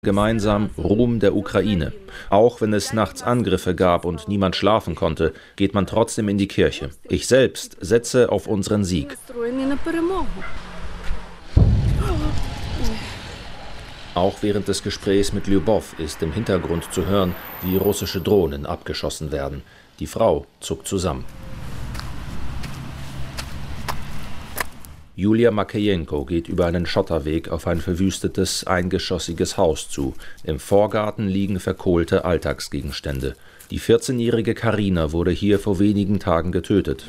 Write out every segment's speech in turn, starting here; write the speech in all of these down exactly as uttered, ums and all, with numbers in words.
Gemeinsam Ruhm der Ukraine. Auch wenn es nachts Angriffe gab und niemand schlafen konnte, geht man trotzdem in die Kirche. Ich selbst setze auf unseren Sieg. Auch während des Gesprächs mit Ljubow ist im Hintergrund zu hören, wie russische Drohnen abgeschossen werden. Die Frau zuckt zusammen. Julia Makejenko geht über einen Schotterweg auf ein verwüstetes, eingeschossiges Haus zu. Im Vorgarten liegen verkohlte Alltagsgegenstände. Die vierzehnjährige Karina wurde hier vor wenigen Tagen getötet.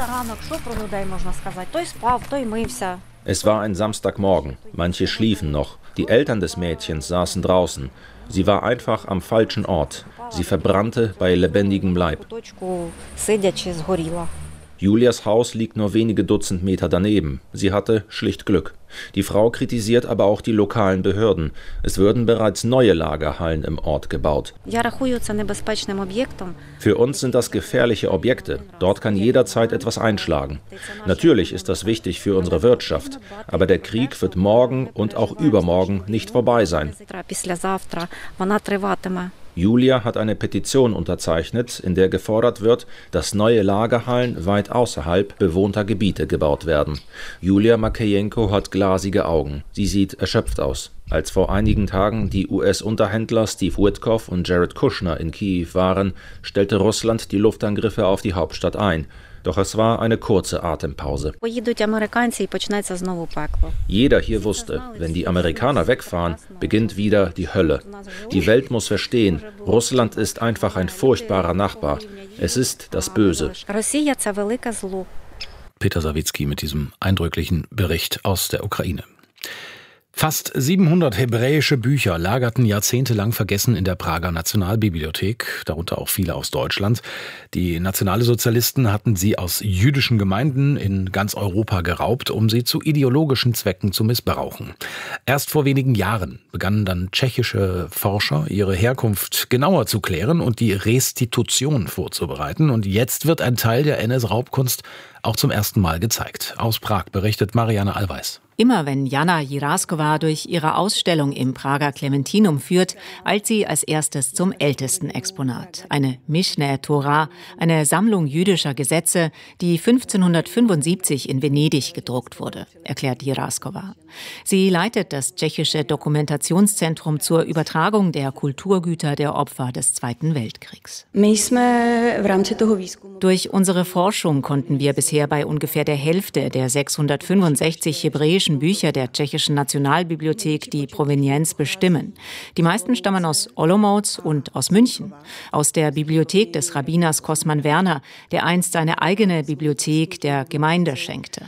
Es war ein Samstagmorgen. Manche schliefen noch. Die Eltern des Mädchens saßen draußen. Sie war einfach am falschen Ort. Sie verbrannte bei lebendigem Leib. Julias Haus liegt nur wenige Dutzend Meter daneben. Sie hatte schlicht Glück. Die Frau kritisiert aber auch die lokalen Behörden. Es würden bereits neue Lagerhallen im Ort gebaut. Für uns sind das gefährliche Objekte. Dort kann jederzeit etwas einschlagen. Natürlich ist das wichtig für unsere Wirtschaft. Aber der Krieg wird morgen und auch übermorgen nicht vorbei sein. Julia hat eine Petition unterzeichnet, in der gefordert wird, dass neue Lagerhallen weit außerhalb bewohnter Gebiete gebaut werden. Julia Makejenko hat glasige Augen. Sie sieht erschöpft aus. Als vor einigen Tagen die U S-Unterhändler Steve Witkoff und Jared Kushner in Kiew waren, stellte Russland die Luftangriffe auf die Hauptstadt ein. Doch es war eine kurze Atempause. Jeder hier wusste, wenn die Amerikaner wegfahren, beginnt wieder die Hölle. Die Welt muss verstehen, Russland ist einfach ein furchtbarer Nachbar. Es ist das Böse. Peter Sawicki mit diesem eindrücklichen Bericht aus der Ukraine. Fast siebenhundert hebräische Bücher lagerten jahrzehntelang vergessen in der Prager Nationalbibliothek, darunter auch viele aus Deutschland. Die Nationalsozialisten hatten sie aus jüdischen Gemeinden in ganz Europa geraubt, um sie zu ideologischen Zwecken zu missbrauchen. Erst vor wenigen Jahren begannen dann tschechische Forscher, ihre Herkunft genauer zu klären und die Restitution vorzubereiten. Und jetzt wird ein Teil der N S-Raubkunst auch zum ersten Mal gezeigt. Aus Prag berichtet Marianne Allweis. Immer wenn Jana Jiraskova durch ihre Ausstellung im Prager Klementinum führt, eilt sie als erstes zum ältesten Exponat. Eine Mishneh Torah, eine Sammlung jüdischer Gesetze, die fünfzehnhundertfünfundsiebzig in Venedig gedruckt wurde, erklärt Jiraskova. Sie leitet das tschechische Dokumentationszentrum zur Übertragung der Kulturgüter der Opfer des Zweiten Weltkriegs. Durch unsere Forschung konnten wir bisher bei ungefähr der Hälfte der sechshundertfünfundsechzig hebräischen Bücher der tschechischen Nationalbibliothek die Provenienz bestimmen. Die meisten stammen aus Olomouc und aus München. Aus der Bibliothek des Rabbiners Kosman Werner, der einst seine eigene Bibliothek der Gemeinde schenkte.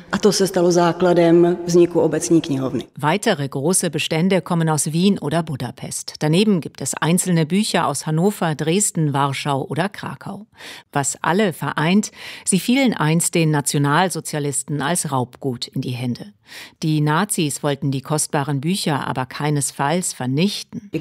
Weitere große Bestände kommen aus Wien oder Budapest. Daneben gibt es einzelne Bücher aus Hannover, Dresden, Warschau oder Krakau. Was alle vereint, sie fielen einst den Nationalsozialisten als Raubgut in die Hände. Die Nazis wollten die kostbaren Bücher aber keinesfalls vernichten.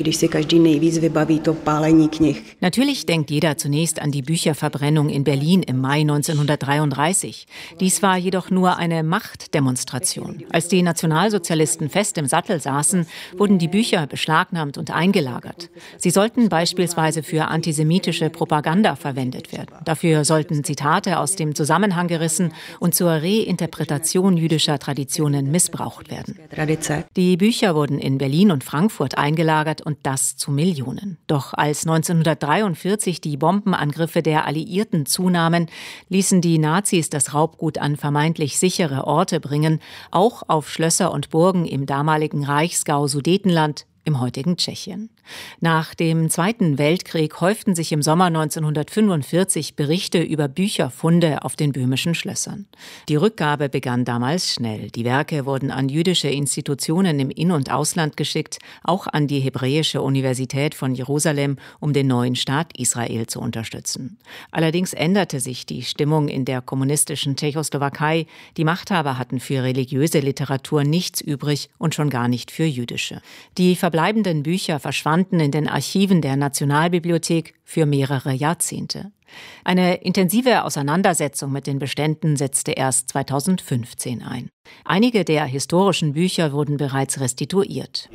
Natürlich denkt jeder zunächst an die Bücherverbrennung in Berlin im Mai neunzehnhundertdreiunddreißig. Dies war jedoch nur eine Machtdemonstration. Als die Nationalsozialisten fest im Sattel saßen, wurden die Bücher beschlagnahmt und eingelagert. Sie sollten beispielsweise für antisemitische Propaganda verwendet werden. Dafür sollten Zitate aus dem Zusammenhang gerissen und zur Reinterpretation jüdischer Traditionen missbraucht werden. Die Bücher wurden in Berlin und Frankfurt eingelagert und das zu Millionen. Doch als neunzehnhundertdreiundvierzig die Bombenangriffe der Alliierten zunahmen, ließen die Nazis das Raubgut an vermeintlich sichere Orte bringen, auch auf Schlösser und Burgen im damaligen Reichsgau Sudetenland, im heutigen Tschechien. Nach dem Zweiten Weltkrieg häuften sich im Sommer neunzehnhundertfünfundvierzig Berichte über Bücherfunde auf den böhmischen Schlössern. Die Rückgabe begann damals schnell. Die Werke wurden an jüdische Institutionen im In- und Ausland geschickt, auch an die Hebräische Universität von Jerusalem, um den neuen Staat Israel zu unterstützen. Allerdings änderte sich die Stimmung in der kommunistischen Tschechoslowakei. Die Machthaber hatten für religiöse Literatur nichts übrig und schon gar nicht für jüdische. Die verbleibenden Bücher verschwanden in den Archiven der Nationalbibliothek für mehrere Jahrzehnte. Eine intensive Auseinandersetzung mit den Beständen setzte erst zweitausendfünfzehn ein. Einige der historischen Bücher wurden bereits restituiert.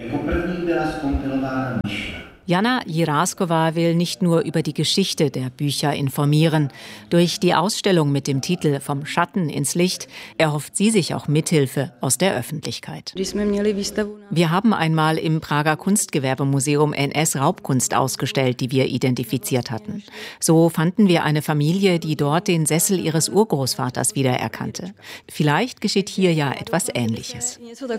Jana Jirásková will nicht nur über die Geschichte der Bücher informieren. Durch die Ausstellung mit dem Titel »Vom Schatten ins Licht« erhofft sie sich auch Mithilfe aus der Öffentlichkeit. Wir haben einmal im Prager Kunstgewerbemuseum N S-Raubkunst ausgestellt, die wir identifiziert hatten. So fanden wir eine Familie, die dort den Sessel ihres Urgroßvaters wiedererkannte. Vielleicht geschieht hier ja etwas Ähnliches.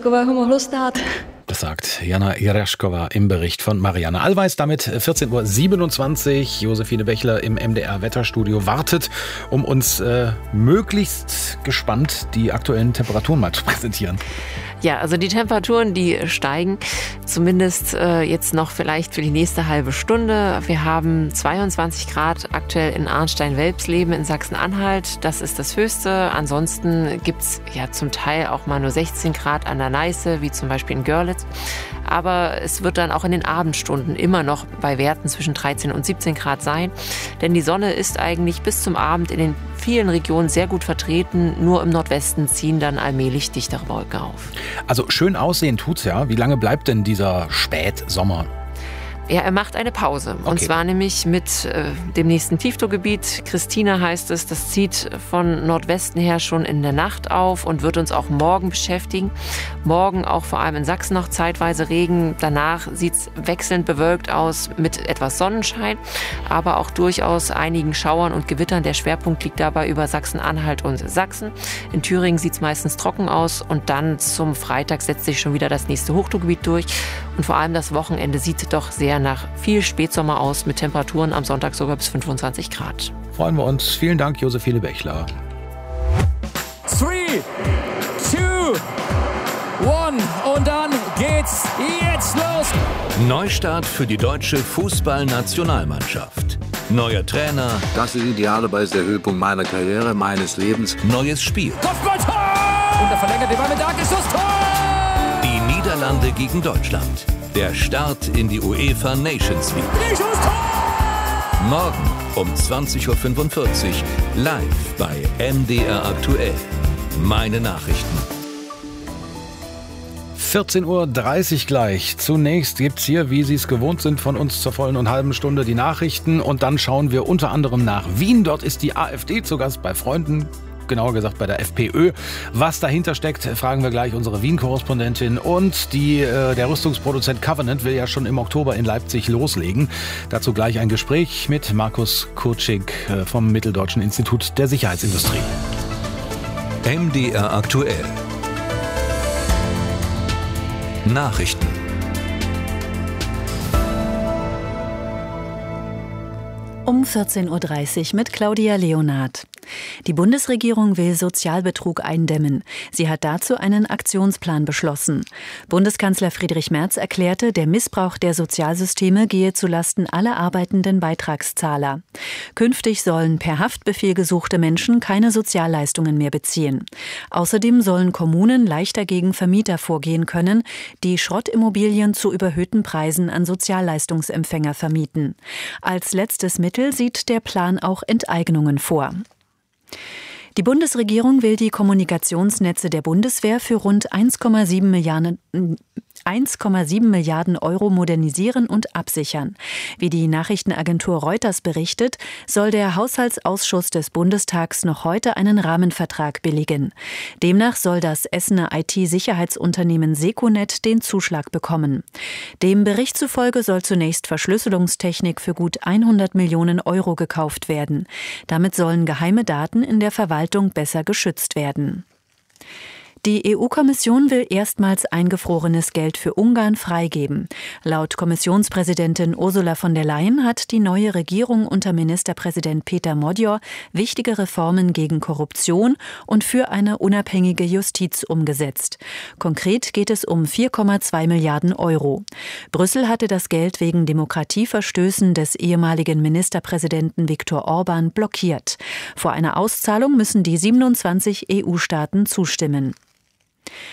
Das sagt Jana Jirásková im Bericht von Marianne Allweis. Damit vierzehn Uhr siebenundzwanzig. Josephine Bechler im M D R-Wetterstudio wartet, um uns äh, möglichst gespannt die aktuellen Temperaturen mal zu präsentieren. Ja, also die Temperaturen, die steigen, zumindest äh, jetzt noch vielleicht für die nächste halbe Stunde. Wir haben zweiundzwanzig Grad aktuell in Arnstein-Welpsleben in Sachsen-Anhalt. Das ist das Höchste. Ansonsten gibt's ja zum Teil auch mal nur sechzehn Grad an der Neiße, wie zum Beispiel in Görlitz. Aber es wird dann auch in den Abendstunden immer noch bei Werten zwischen dreizehn und siebzehn Grad sein. Denn die Sonne ist eigentlich bis zum Abend in den vielen Regionen sehr gut vertreten. Nur im Nordwesten ziehen dann allmählich dichtere Wolken auf. Also schön aussehen tut's ja. Wie lange bleibt denn dieser Spätsommer? Ja, er macht eine Pause. Okay. Und zwar nämlich mit äh, dem nächsten Tiefdruckgebiet. Christina heißt es, das zieht von Nordwesten her schon in der Nacht auf und wird uns auch morgen beschäftigen. Morgen auch vor allem in Sachsen noch zeitweise Regen. Danach sieht es wechselnd bewölkt aus mit etwas Sonnenschein, aber auch durchaus einigen Schauern und Gewittern. Der Schwerpunkt liegt dabei über Sachsen-Anhalt und Sachsen. In Thüringen sieht es meistens trocken aus und dann zum Freitag setzt sich schon wieder das nächste Hochdruckgebiet durch. Und vor allem das Wochenende sieht doch sehr nach viel Spätsommer aus, mit Temperaturen am Sonntag sogar bis fünfundzwanzig Grad. Freuen wir uns. Vielen Dank, Josephine Bechler. Three, two, one und dann geht's jetzt los. Neustart für die deutsche Fußballnationalmannschaft. Neuer Trainer. Das ist idealerweise der Höhepunkt meiner Karriere, meines Lebens. Neues Spiel. Kopfballtor! Und der verlängert den Ball mit Dankeschus, Tor! Die Niederlande gegen Deutschland. Der Start in die UEFA Nations League. Morgen um zwanzig Uhr fünfundvierzig live bei M D R aktuell. Meine Nachrichten. vierzehn Uhr dreißig gleich. Zunächst gibt's hier, wie Sie es gewohnt sind, von uns zur vollen und halben Stunde die Nachrichten. Und dann schauen wir unter anderem nach Wien. Dort ist die AfD zu Gast bei Freunden. Genauer gesagt bei der FPÖ. Was dahinter steckt, fragen wir gleich unsere Wien-Korrespondentin. Und die, äh, der Rüstungsproduzent Covenant will ja schon im Oktober in Leipzig loslegen. Dazu gleich ein Gespräch mit Markus Kurczyk äh, vom Mitteldeutschen Institut der Sicherheitsindustrie. M D R aktuell. Nachrichten. Um vierzehn Uhr dreißig mit Claudia Leonhardt. Die Bundesregierung will Sozialbetrug eindämmen. Sie hat dazu einen Aktionsplan beschlossen. Bundeskanzler Friedrich Merz erklärte, der Missbrauch der Sozialsysteme gehe zulasten aller arbeitenden Beitragszahler. Künftig sollen per Haftbefehl gesuchte Menschen keine Sozialleistungen mehr beziehen. Außerdem sollen Kommunen leichter gegen Vermieter vorgehen können, die Schrottimmobilien zu überhöhten Preisen an Sozialleistungsempfänger vermieten. Als letztes Mittel sieht der Plan auch Enteignungen vor. Die Bundesregierung will die Kommunikationsnetze der Bundeswehr für rund eins Komma sieben Milliarden eins Komma sieben Milliarden Euro modernisieren und absichern. Wie die Nachrichtenagentur Reuters berichtet, soll der Haushaltsausschuss des Bundestags noch heute einen Rahmenvertrag billigen. Demnach soll das Essener I T-Sicherheitsunternehmen Secunet den Zuschlag bekommen. Dem Bericht zufolge soll zunächst Verschlüsselungstechnik für gut hundert Millionen Euro gekauft werden. Damit sollen geheime Daten in der Verwaltung besser geschützt werden. Die E U-Kommission will erstmals eingefrorenes Geld für Ungarn freigeben. Laut Kommissionspräsidentin Ursula von der Leyen hat die neue Regierung unter Ministerpräsident Peter Modjor wichtige Reformen gegen Korruption und für eine unabhängige Justiz umgesetzt. Konkret geht es um vier Komma zwei Milliarden Euro. Brüssel hatte das Geld wegen Demokratieverstößen des ehemaligen Ministerpräsidenten Viktor Orban blockiert. Vor einer Auszahlung müssen die siebenundzwanzig E U-Staaten zustimmen.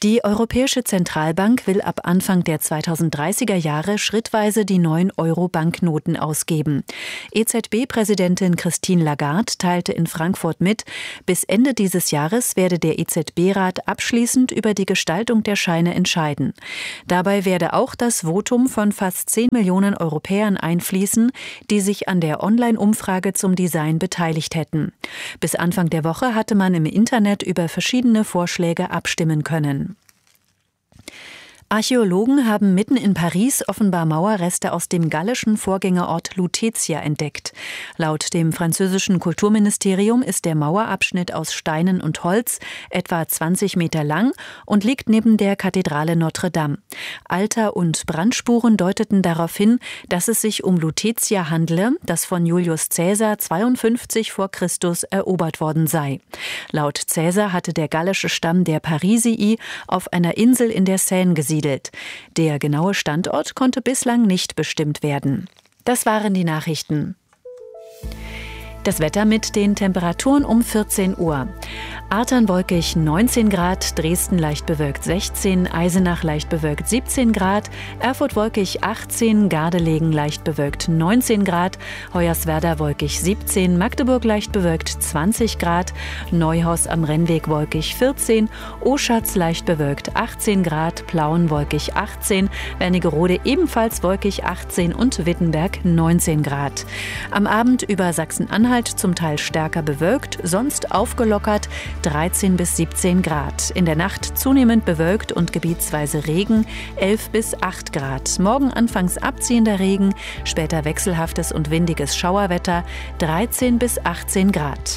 Die Europäische Zentralbank will ab Anfang der zweitausenddreißiger Jahre schrittweise die neuen Euro-Banknoten ausgeben. E Z B-Präsidentin Christine Lagarde teilte in Frankfurt mit, bis Ende dieses Jahres werde der E Z B-Rat abschließend über die Gestaltung der Scheine entscheiden. Dabei werde auch das Votum von fast zehn Millionen Europäern einfließen, die sich an der Online-Umfrage zum Design beteiligt hätten. Bis Anfang der Woche hatte man im Internet über verschiedene Vorschläge abstimmen können. Archäologen haben mitten in Paris offenbar Mauerreste aus dem gallischen Vorgängerort Lutetia entdeckt. Laut dem französischen Kulturministerium ist der Mauerabschnitt aus Steinen und Holz etwa zwanzig Meter lang und liegt neben der Kathedrale Notre-Dame. Alter- und Brandspuren deuteten darauf hin, dass es sich um Lutetia handle, das von Julius Caesar zweiundfünfzig vor Christus erobert worden sei. Laut Caesar hatte der gallische Stamm der Parisii auf einer Insel in der Seine gesiedelt. Der genaue Standort konnte bislang nicht bestimmt werden. Das waren die Nachrichten. Das Wetter mit den Temperaturen um vierzehn Uhr. Artern wolkig neunzehn Grad, Dresden leicht bewölkt sechzehn, Eisenach leicht bewölkt siebzehn Grad, Erfurt wolkig achtzehn, Gardelegen leicht bewölkt neunzehn Grad, Hoyerswerda wolkig siebzehn, Magdeburg leicht bewölkt zwanzig Grad, Neuhaus am Rennweg wolkig vierzehn, Oschatz leicht bewölkt achtzehn Grad, Plauen wolkig achtzehn, Wernigerode ebenfalls wolkig achtzehn und Wittenberg neunzehn Grad. Am Abend über Sachsen-Anhalt zum Teil stärker bewölkt, sonst aufgelockert dreizehn bis siebzehn Grad. In der Nacht zunehmend bewölkt und gebietsweise Regen, elf bis acht Grad. Morgen anfangs abziehender Regen, später wechselhaftes und windiges Schauerwetter, dreizehn bis achtzehn Grad.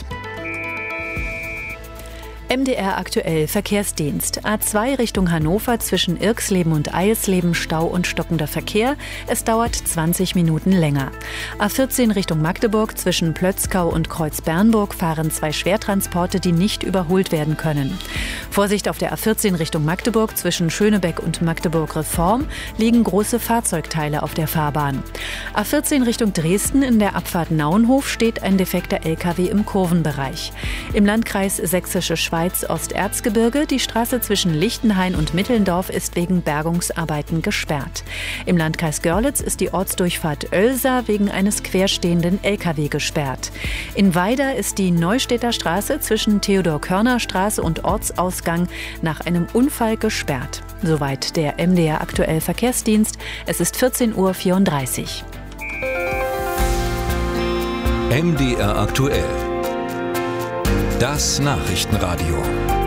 M D R aktuell Verkehrsdienst. A zwei Richtung Hannover zwischen Irxleben und Eilsleben Stau und stockender Verkehr. Es dauert zwanzig Minuten länger. A vierzehn Richtung Magdeburg zwischen Plötzkau und Kreuz-Bernburg fahren zwei Schwertransporte, die nicht überholt werden können. Vorsicht auf der A vierzehn Richtung Magdeburg zwischen Schönebeck und Magdeburg-Reform liegen große Fahrzeugteile auf der Fahrbahn. A vierzehn Richtung Dresden in der Abfahrt Nauenhof steht ein defekter L K W im Kurvenbereich. Im Landkreis Sächsische Schweiz Osterzgebirge. Die Straße zwischen Lichtenhain und Mittelndorf ist wegen Bergungsarbeiten gesperrt. Im Landkreis Görlitz ist die Ortsdurchfahrt Oelsa wegen eines querstehenden L K W gesperrt. In Weida ist die Neustädter Straße zwischen Theodor-Körner-Straße und Ortsausgang nach einem Unfall gesperrt. Soweit der M D R aktuell Verkehrsdienst. Es ist vierzehn Uhr vierunddreißig. M D R aktuell. Das Nachrichtenradio.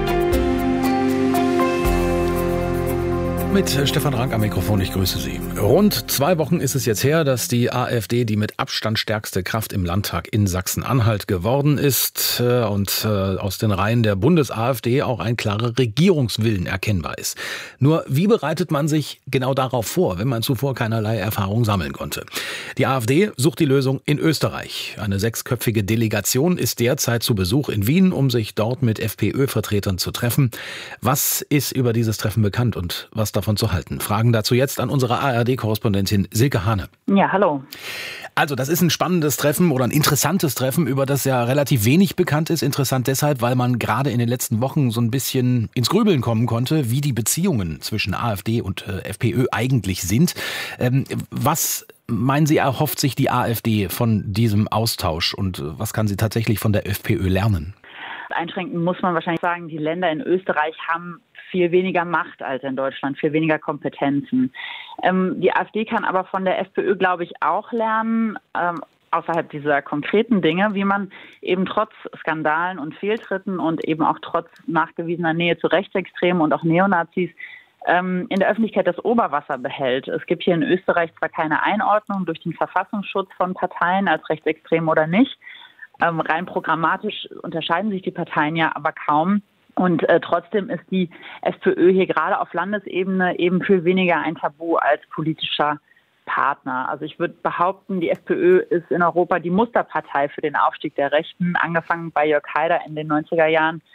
Mit Stefan Rank am Mikrofon, ich grüße Sie. Rund zwei Wochen ist es jetzt her, dass die AfD die mit Abstand stärkste Kraft im Landtag in Sachsen-Anhalt geworden ist und aus den Reihen der Bundes-AfD auch ein klarer Regierungswillen erkennbar ist. Nur wie bereitet man sich genau darauf vor, wenn man zuvor keinerlei Erfahrung sammeln konnte? Die AfD sucht die Lösung in Österreich. Eine sechsköpfige Delegation ist derzeit zu Besuch in Wien, um sich dort mit FPÖ-Vertretern zu treffen. Was ist über dieses Treffen bekannt und was davon zu halten? Fragen dazu jetzt an unsere A R D-Korrespondentin Silke Hane. Ja, hallo. Also, das ist ein spannendes Treffen oder ein interessantes Treffen, über das ja relativ wenig bekannt ist. Interessant deshalb, weil man gerade in den letzten Wochen so ein bisschen ins Grübeln kommen konnte, wie die Beziehungen zwischen AfD und äh, FPÖ eigentlich sind. Ähm, was meinen Sie, erhofft sich die AfD von diesem Austausch und äh, was kann sie tatsächlich von der FPÖ lernen? Einschränkend muss man wahrscheinlich sagen, die Länder in Österreich haben viel weniger Macht als in Deutschland, viel weniger Kompetenzen. Ähm, die AfD kann aber von der FPÖ, glaube ich, auch lernen, ähm, außerhalb dieser konkreten Dinge, wie man eben trotz Skandalen und Fehltritten und eben auch trotz nachgewiesener Nähe zu Rechtsextremen und auch Neonazis ähm, in der Öffentlichkeit das Oberwasser behält. Es gibt hier in Österreich zwar keine Einordnung durch den Verfassungsschutz von Parteien als rechtsextrem oder nicht. Ähm, rein programmatisch unterscheiden sich die Parteien ja aber kaum. Und äh, trotzdem ist die FPÖ hier gerade auf Landesebene eben viel weniger ein Tabu als politischer Partner. Also ich würde behaupten, die FPÖ ist in Europa die Musterpartei für den Aufstieg der Rechten, angefangen bei Jörg Haider in den neunziger Jahren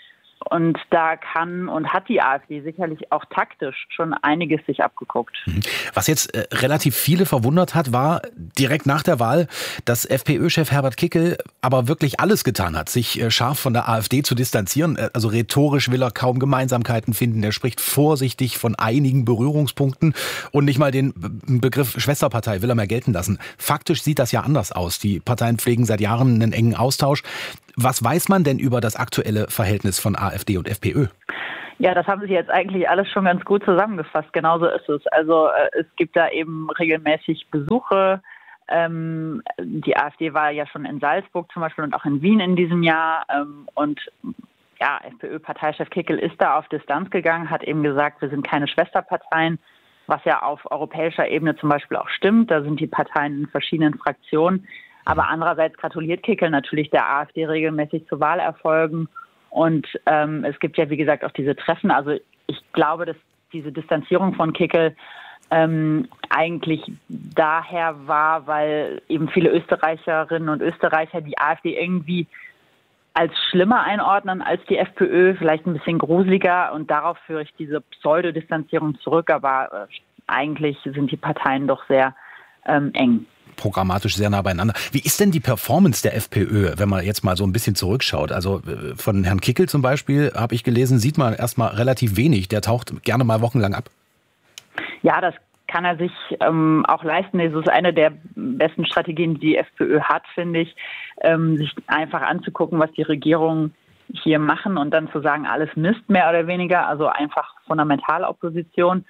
Und da kann und hat die AfD sicherlich auch taktisch schon einiges sich abgeguckt. Was jetzt äh, relativ viele verwundert hat, war direkt nach der Wahl, dass FPÖ-Chef Herbert Kickl aber wirklich alles getan hat, sich äh, scharf von der AfD zu distanzieren. Äh, also rhetorisch will er kaum Gemeinsamkeiten finden. Er spricht vorsichtig von einigen Berührungspunkten und nicht mal den B- Begriff Schwesterpartei will er mehr gelten lassen. Faktisch sieht das ja anders aus. Die Parteien pflegen seit Jahren einen engen Austausch. Was weiß man denn über das aktuelle Verhältnis von AfD und FPÖ? Ja, das haben Sie jetzt eigentlich alles schon ganz gut zusammengefasst. Genauso ist es. Also äh, es gibt da eben regelmäßig Besuche. Ähm, die AfD war ja schon in Salzburg zum Beispiel und auch in Wien in diesem Jahr. Ähm, und ja, FPÖ-Parteichef Kickl ist da auf Distanz gegangen, hat eben gesagt, wir sind keine Schwesterparteien, was ja auf europäischer Ebene zum Beispiel auch stimmt. Da sind die Parteien in verschiedenen Fraktionen. Aber andererseits gratuliert Kickl natürlich der AfD regelmäßig zu Wahlerfolgen. Und ähm, es gibt ja, wie gesagt, auch diese Treffen. Also ich glaube, dass diese Distanzierung von Kickl ähm, eigentlich daher war, weil eben viele Österreicherinnen und Österreicher die AfD irgendwie als schlimmer einordnen als die FPÖ, vielleicht ein bisschen gruseliger. Und darauf führe ich diese Pseudo-Distanzierung zurück. Aber äh, eigentlich sind die Parteien doch sehr ähm, eng. Programmatisch sehr nah beieinander. Wie ist denn die Performance der FPÖ, wenn man jetzt mal so ein bisschen zurückschaut? Also von Herrn Kickl zum Beispiel, habe ich gelesen, sieht man erstmal relativ wenig. Der taucht gerne mal wochenlang ab. Ja, das kann er sich ähm, auch leisten. Das ist eine der besten Strategien, die die FPÖ hat, finde ich, ähm, sich einfach anzugucken, was die Regierungen hier machen und dann zu sagen, alles Mist mehr oder weniger, also einfach fundamentale Opposition.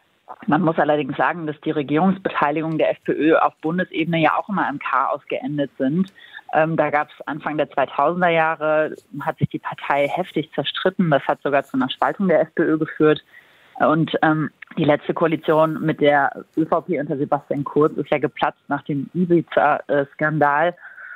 Man muss allerdings sagen, dass die Regierungsbeteiligung der FPÖ auf Bundesebene ja auch immer im Chaos geendet sind. Ähm, da gab es Anfang der zweitausender Jahre, hat sich die Partei heftig zerstritten. Das hat sogar zu einer Spaltung der FPÖ geführt. Und ähm, die letzte Koalition mit der ÖVP unter Sebastian Kurz ist ja geplatzt nach dem Ibiza-Skandal.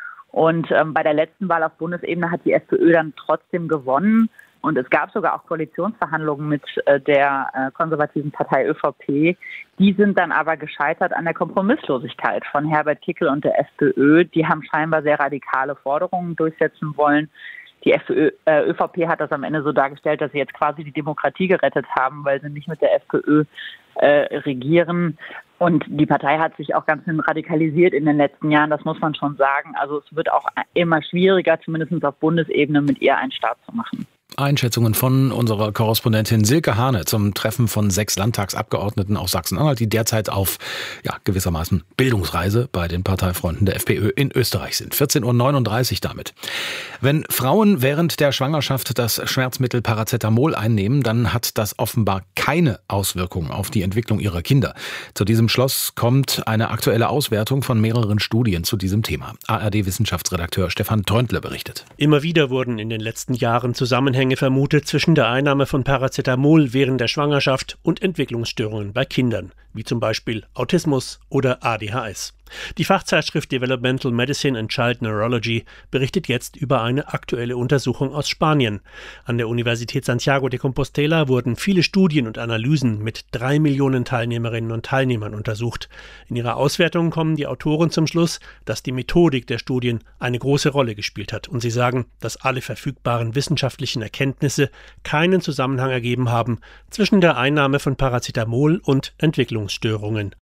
Und ähm, bei der letzten Wahl auf Bundesebene hat die FPÖ dann trotzdem gewonnen. Und es gab sogar auch Koalitionsverhandlungen mit äh, der äh, konservativen Partei ÖVP. Die sind dann aber gescheitert an der Kompromisslosigkeit von Herbert Kickl und der FPÖ. Die haben scheinbar sehr radikale Forderungen durchsetzen wollen. Die FPÖ, äh, ÖVP hat das am Ende so dargestellt, dass sie jetzt quasi die Demokratie gerettet haben, weil sie nicht mit der FPÖ äh, regieren. Und die Partei hat sich auch ganz schön radikalisiert in den letzten Jahren, das muss man schon sagen. Also es wird auch immer schwieriger, zumindest auf Bundesebene, mit ihr einen Staat zu machen. Einschätzungen von unserer Korrespondentin Silke Hane zum Treffen von sechs Landtagsabgeordneten aus Sachsen-Anhalt, die derzeit auf ja, gewissermaßen Bildungsreise bei den Parteifreunden der FPÖ in Österreich sind. vierzehn Uhr neununddreißig damit. Wenn Frauen während der Schwangerschaft das Schmerzmittel Paracetamol einnehmen, dann hat das offenbar keine Auswirkungen auf die Entwicklung ihrer Kinder. Zu diesem Schluss kommt eine aktuelle Auswertung von mehreren Studien zu diesem Thema. A R D-Wissenschaftsredakteur Stefan Treundle berichtet. Immer wieder wurden in den letzten Jahren Zusammenhänge vermutet zwischen der Einnahme von Paracetamol während der Schwangerschaft und Entwicklungsstörungen bei Kindern, wie zum Beispiel Autismus oder A D H S. Die Fachzeitschrift Developmental Medicine and Child Neurology berichtet jetzt über eine aktuelle Untersuchung aus Spanien. An der Universität Santiago de Compostela wurden viele Studien und Analysen mit drei Millionen Teilnehmerinnen und Teilnehmern untersucht. In ihrer Auswertung kommen die Autoren zum Schluss, dass die Methodik der Studien eine große Rolle gespielt hat. Und sie sagen, dass alle verfügbaren wissenschaftlichen Erkenntnisse keinen Zusammenhang ergeben haben zwischen der Einnahme von Paracetamol und Entwicklungsstörungen.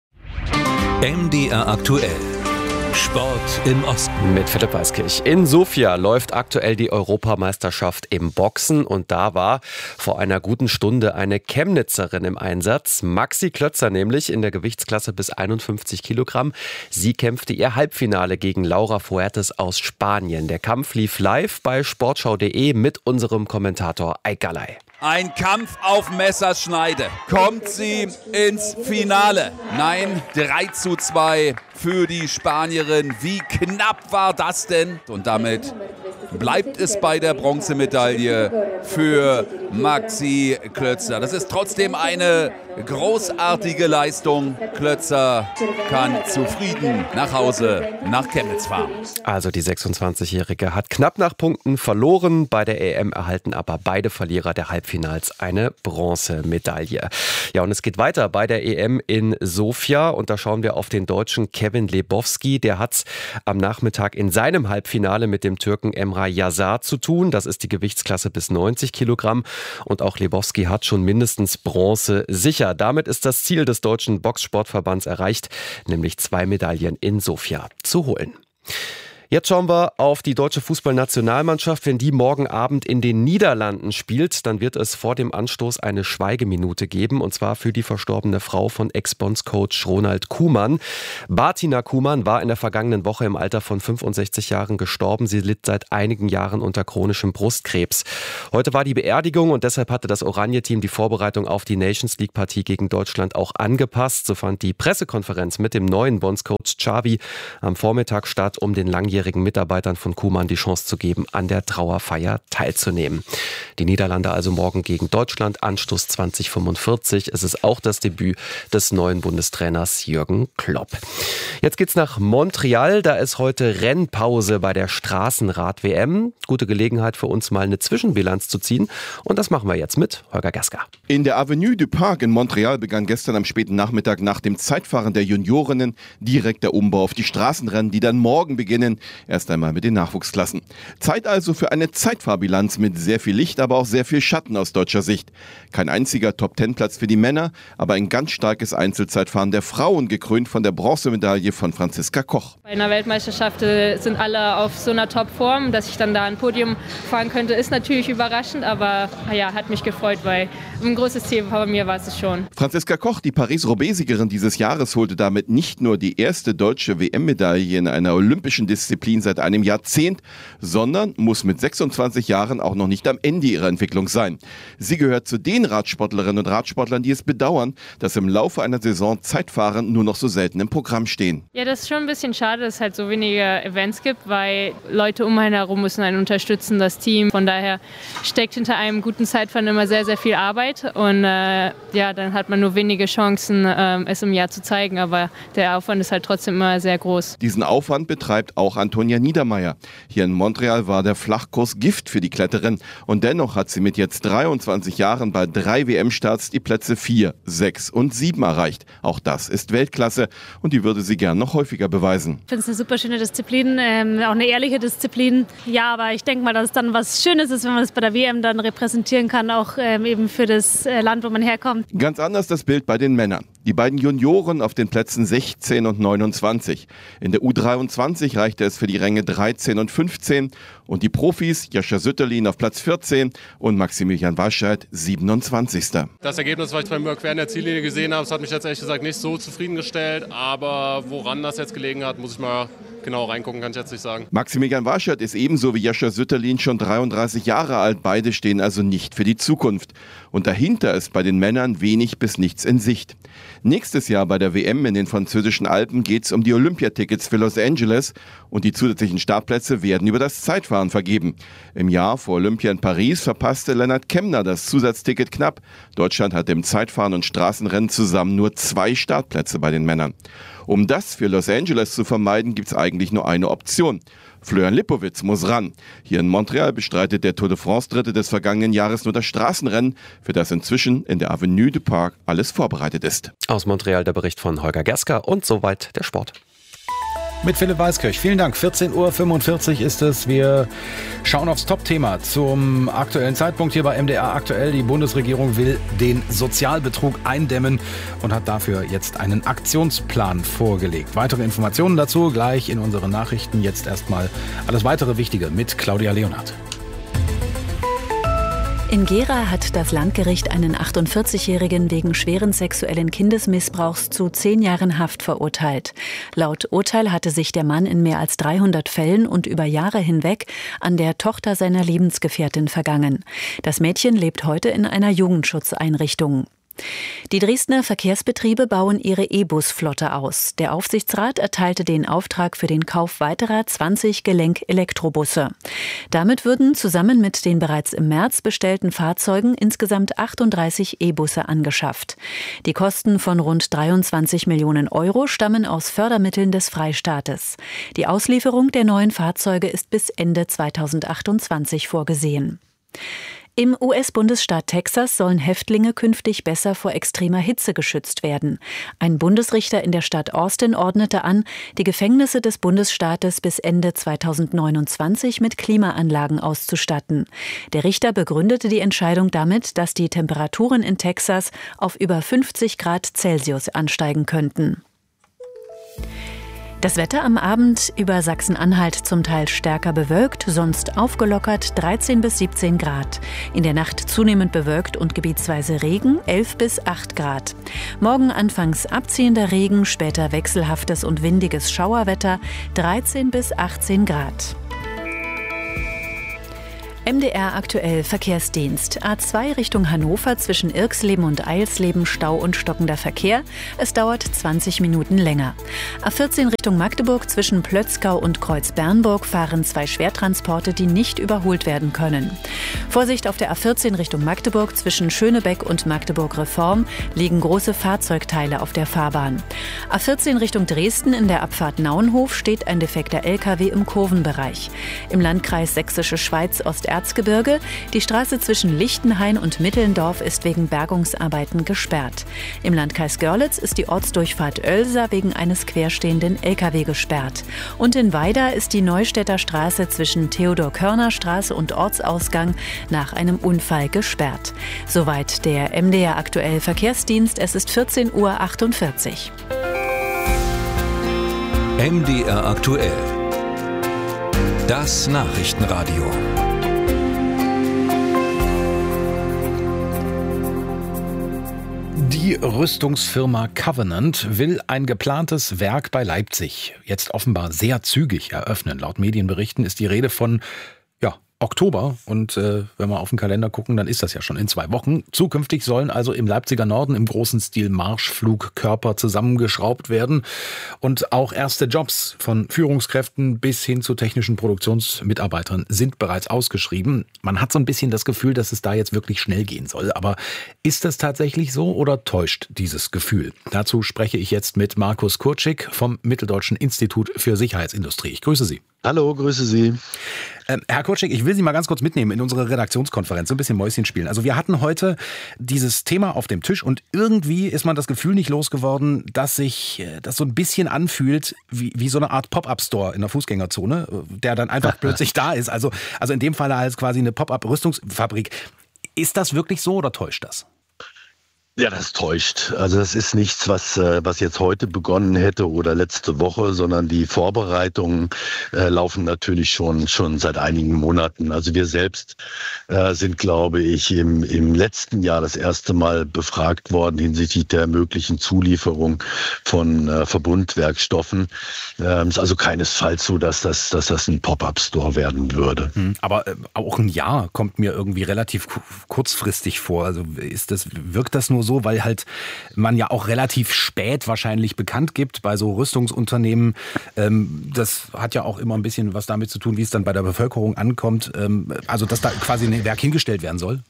M D R aktuell. Sport im Osten. Mit Philipp Weiskirch. In Sofia läuft aktuell die Europameisterschaft im Boxen und da war vor einer guten Stunde eine Chemnitzerin im Einsatz. Maxi Klötzer nämlich in der Gewichtsklasse bis einundfünfzig Kilogramm. Sie kämpfte ihr Halbfinale gegen Laura Fuertes aus Spanien. Der Kampf lief live bei sportschau punkt de mit unserem Kommentator Eikalay. Ein Kampf auf Messerschneide. Kommt sie ins Finale? Nein, drei zu zwei für die Spanierin. Wie knapp war das denn? Und damit bleibt es bei der Bronzemedaille für Maxi Klötzner. Das ist trotzdem eine großartige Leistung. Klötzner kann zufrieden nach Hause nach Chemnitz fahren. Also die sechsundzwanzigjährige hat knapp nach Punkten verloren. Bei der E M erhalten aber beide Verlierer der Halbfinals eine Bronzemedaille. Ja, und es geht weiter bei der E M in Sofia. Und da schauen wir auf den Deutschen Kevin Lebowski. Der hat am Nachmittag in seinem Halbfinale mit dem Türken Emre Yazar zu tun. Das ist die Gewichtsklasse bis neunzig Kilogramm. Und auch Lebowski hat schon mindestens Bronze sicher. Damit ist das Ziel des Deutschen Boxsportverbands erreicht, nämlich zwei Medaillen in Sofia zu holen. Jetzt schauen wir auf die deutsche Fußballnationalmannschaft. Wenn die morgen Abend in den Niederlanden spielt, dann wird es vor dem Anstoß eine Schweigeminute geben, und zwar für die verstorbene Frau von Ex-Bondscoach Ronald Koeman. Martina Koeman war in der vergangenen Woche im Alter von fünfundsechzig Jahren gestorben. Sie litt seit einigen Jahren unter chronischem Brustkrebs. Heute war die Beerdigung und deshalb hatte das Oranje-Team die Vorbereitung auf die Nations League-Partie gegen Deutschland auch angepasst. So fand die Pressekonferenz mit dem neuen Bondscoach Xavi am Vormittag statt, um den langjährigen Mitarbeitern von Koeman die Chance zu geben, an der Trauerfeier teilzunehmen. Die Niederlande also morgen gegen Deutschland, Anstoß zwanzig fünfundvierzig. Es ist auch das Debüt des neuen Bundestrainers Jürgen Klopp. Jetzt geht's nach Montreal. Da ist heute Rennpause bei der Straßenrad-W M. Gute Gelegenheit für uns, mal eine Zwischenbilanz zu ziehen. Und das machen wir jetzt mit Holger Gaska. In der Avenue du Parc in Montreal begann gestern am späten Nachmittag nach dem Zeitfahren der Juniorinnen direkt der Umbau auf die Straßenrennen, die dann morgen beginnen. Erst einmal mit den Nachwuchsklassen. Zeit also für eine Zeitfahrbilanz mit sehr viel Licht, aber auch sehr viel Schatten aus deutscher Sicht. Kein einziger Top-Ten-Platz für die Männer, aber ein ganz starkes Einzelzeitfahren der Frauen, gekrönt von der Bronzemedaille von Franziska Koch. Bei einer Weltmeisterschaft sind alle auf so einer Top-Form. Dass ich dann da ein Podium fahren könnte, ist natürlich überraschend, aber ja, hat mich gefreut, weil ein großes Ziel bei mir war es schon. Franziska Koch, die Paris-Roubaix-Siegerin dieses Jahres, holte damit nicht nur die erste deutsche W M-Medaille in einer olympischen Disziplin seit einem Jahrzehnt, sondern muss mit sechsundzwanzig Jahren auch noch nicht am Ende ihrer Entwicklung sein. Sie gehört zu den Radsportlerinnen und Radsportlern, die es bedauern, dass im Laufe einer Saison Zeitfahren nur noch so selten im Programm stehen. Ja, das ist schon ein bisschen schade, dass es halt so wenige Events gibt, weil Leute um einen herum müssen einen unterstützen, das Team. Von daher steckt hinter einem guten Zeitfahren immer sehr, sehr viel Arbeit und äh, ja, dann hat man nur wenige Chancen, äh, es im Jahr zu zeigen, aber der Aufwand ist halt trotzdem immer sehr groß. Diesen Aufwand betreibt auch Antonia Niedermeyer. Hier in Montreal war der Flachkurs Gift für die Kletterin und dennoch hat sie mit jetzt dreiundzwanzig Jahren bei drei W M-Starts die Plätze vier, sechs und sieben erreicht. Auch das ist Weltklasse und die würde sie gern noch häufiger beweisen. Ich finde es eine super schöne Disziplin, ähm, auch eine ehrliche Disziplin. Ja, aber ich denke mal, dass es dann was Schönes ist, wenn man das bei der W M dann repräsentieren kann, auch ähm, eben für das äh, Land, wo man herkommt. Ganz anders das Bild bei den Männern. Die beiden Junioren auf den Plätzen sechzehn und neunundzwanzig. In der U dreiundzwanzig reichte es für die Ränge dreizehn und fünfzehn und die Profis Jascha Sütterlin auf Platz vierzehn und Maximilian Walscheid siebenundzwanzigster Das Ergebnis, was ich beim Überqueren der Ziellinie gesehen habe, das hat mich jetzt ehrlich gesagt nicht so zufriedengestellt, aber woran das jetzt gelegen hat, muss ich mal genau reingucken, kann ich jetzt nicht sagen. Maximilian Walscheid ist ebenso wie Jascha Sütterlin schon dreiunddreißig Jahre alt, beide stehen also nicht für die Zukunft. Und dahinter ist bei den Männern wenig bis nichts in Sicht. Nächstes Jahr bei der W M in den französischen Alpen geht es um die Olympiatickets für Los Angeles und die zusätzlichen Startplätze werden über das Zeitfahren vergeben. Im Jahr vor Olympia in Paris verpasste Lennart Kemner das Zusatzticket knapp. Deutschland hatte im Zeitfahren und Straßenrennen zusammen nur zwei Startplätze bei den Männern. Um das für Los Angeles zu vermeiden, gibt es eigentlich nur eine Option. Florian Lipowitz muss ran. Hier in Montreal bestreitet der Tour de France-Dritte des vergangenen Jahres nur das Straßenrennen, für das inzwischen in der Avenue du Parc alles vorbereitet ist. Aus Montreal der Bericht von Holger Gaska und soweit der Sport. Mit Philipp Weiskirch. Vielen Dank. vierzehn Uhr fünfundvierzig ist es. Wir schauen aufs Top-Thema zum aktuellen Zeitpunkt hier bei M D R aktuell. Die Bundesregierung will den Sozialbetrug eindämmen und hat dafür jetzt einen Aktionsplan vorgelegt. Weitere Informationen dazu gleich in unseren Nachrichten. Jetzt erstmal alles weitere Wichtige mit Claudia Leonhardt. In Gera hat das Landgericht einen achtundvierzigjährigen wegen schweren sexuellen Kindesmissbrauchs zu zehn Jahren Haft verurteilt. Laut Urteil hatte sich der Mann in mehr als dreihundert Fällen und über Jahre hinweg an der Tochter seiner Lebensgefährtin vergangen. Das Mädchen lebt heute in einer Jugendschutzeinrichtung. Die Dresdner Verkehrsbetriebe bauen ihre E-Bus-Flotte aus. Der Aufsichtsrat erteilte den Auftrag für den Kauf weiterer zwanzig Gelenk-Elektrobusse. Damit würden zusammen mit den bereits im März bestellten Fahrzeugen insgesamt achtunddreißig E-Busse angeschafft. Die Kosten von rund dreiundzwanzig Millionen Euro stammen aus Fördermitteln des Freistaates. Die Auslieferung der neuen Fahrzeuge ist bis Ende zweitausendachtundzwanzig vorgesehen. Im U S-Bundesstaat Texas sollen Häftlinge künftig besser vor extremer Hitze geschützt werden. Ein Bundesrichter in der Stadt Austin ordnete an, die Gefängnisse des Bundesstaates bis Ende zweitausendneunundzwanzig mit Klimaanlagen auszustatten. Der Richter begründete die Entscheidung damit, dass die Temperaturen in Texas auf über fünfzig Grad Celsius ansteigen könnten. Das Wetter am Abend über Sachsen-Anhalt zum Teil stärker bewölkt, sonst aufgelockert dreizehn bis siebzehn Grad. In der Nacht zunehmend bewölkt und gebietsweise Regen, elf bis acht Grad. Morgen anfangs abziehender Regen, später wechselhaftes und windiges Schauerwetter, dreizehn bis achtzehn Grad. M D R aktuell Verkehrsdienst. A zwei Richtung Hannover zwischen Irxleben und Eilsleben Stau und stockender Verkehr. Es dauert zwanzig Minuten länger. A vierzehn Richtung Magdeburg zwischen Plötzkau und Kreuz-Bernburg fahren zwei Schwertransporte, die nicht überholt werden können. Vorsicht auf der A vierzehn Richtung Magdeburg zwischen Schönebeck und Magdeburg-Reform liegen große Fahrzeugteile auf der Fahrbahn. A vierzehn Richtung Dresden in der Abfahrt Nauenhof steht ein defekter L K W im Kurvenbereich. Im Landkreis Sächsische Schweiz Ost Erzgebirge. Die Straße zwischen Lichtenhain und Mittelndorf ist wegen Bergungsarbeiten gesperrt. Im Landkreis Görlitz ist die Ortsdurchfahrt Oelsa wegen eines querstehenden L K W gesperrt. Und in Weida ist die Neustädter Straße zwischen Theodor-Körner-Straße und Ortsausgang nach einem Unfall gesperrt. Soweit der M D R aktuell Verkehrsdienst. Es ist vierzehn Uhr achtundvierzig. M D R aktuell. Das Nachrichtenradio. Die Rüstungsfirma Covenant will ein geplantes Werk bei Leipzig jetzt offenbar sehr zügig eröffnen. Laut Medienberichten ist die Rede von ja, Oktober. Und äh, wenn wir auf den Kalender gucken, dann ist das ja schon in zwei Wochen. Zukünftig sollen also im Leipziger Norden im großen Stil Marschflugkörper zusammengeschraubt werden. Und auch erste Jobs von Führungskräften bis hin zu technischen Produktionsmitarbeitern sind bereits ausgeschrieben. Man hat so ein bisschen das Gefühl, dass es da jetzt wirklich schnell gehen soll. Aber ist das tatsächlich so oder täuscht dieses Gefühl? Dazu spreche ich jetzt mit Markus Kurczyk vom Mitteldeutschen Institut für Sicherheitsindustrie. Ich grüße Sie. Hallo, grüße Sie. Ähm, Herr Kurczyk, ich will Sie mal ganz kurz mitnehmen in unsere Redaktionskonferenz, so ein bisschen Mäuschen spielen. Also wir hatten heute dieses Thema auf dem Tisch und irgendwie ist man das Gefühl nicht losgeworden, dass sich das so ein bisschen anfühlt wie, wie so eine Art Pop-Up-Store in der Fußgängerzone, der dann einfach plötzlich da ist. Also, also in dem Fall als quasi eine Pop-Up-Rüstungsfabrik. Ist das wirklich so oder täuscht das? Ja, das täuscht. Also das ist nichts, was was jetzt heute begonnen hätte oder letzte Woche, sondern die Vorbereitungen äh, laufen natürlich schon schon seit einigen Monaten. Also wir selbst äh, sind, glaube ich, im im letzten Jahr das erste Mal befragt worden hinsichtlich der möglichen Zulieferung von äh, Verbundwerkstoffen. Ähm, ist also keinesfalls so, dass das dass das ein Pop-up-Store werden würde. Aber äh, auch ein Jahr kommt mir irgendwie relativ kurzfristig vor. Also ist das wirkt das nur so, weil halt man ja auch relativ spät wahrscheinlich bekannt gibt bei so Rüstungsunternehmen. Ähm, das hat ja auch immer ein bisschen was damit zu tun, wie es dann bei der Bevölkerung ankommt. Ähm, also dass da quasi ein Werk hingestellt werden soll.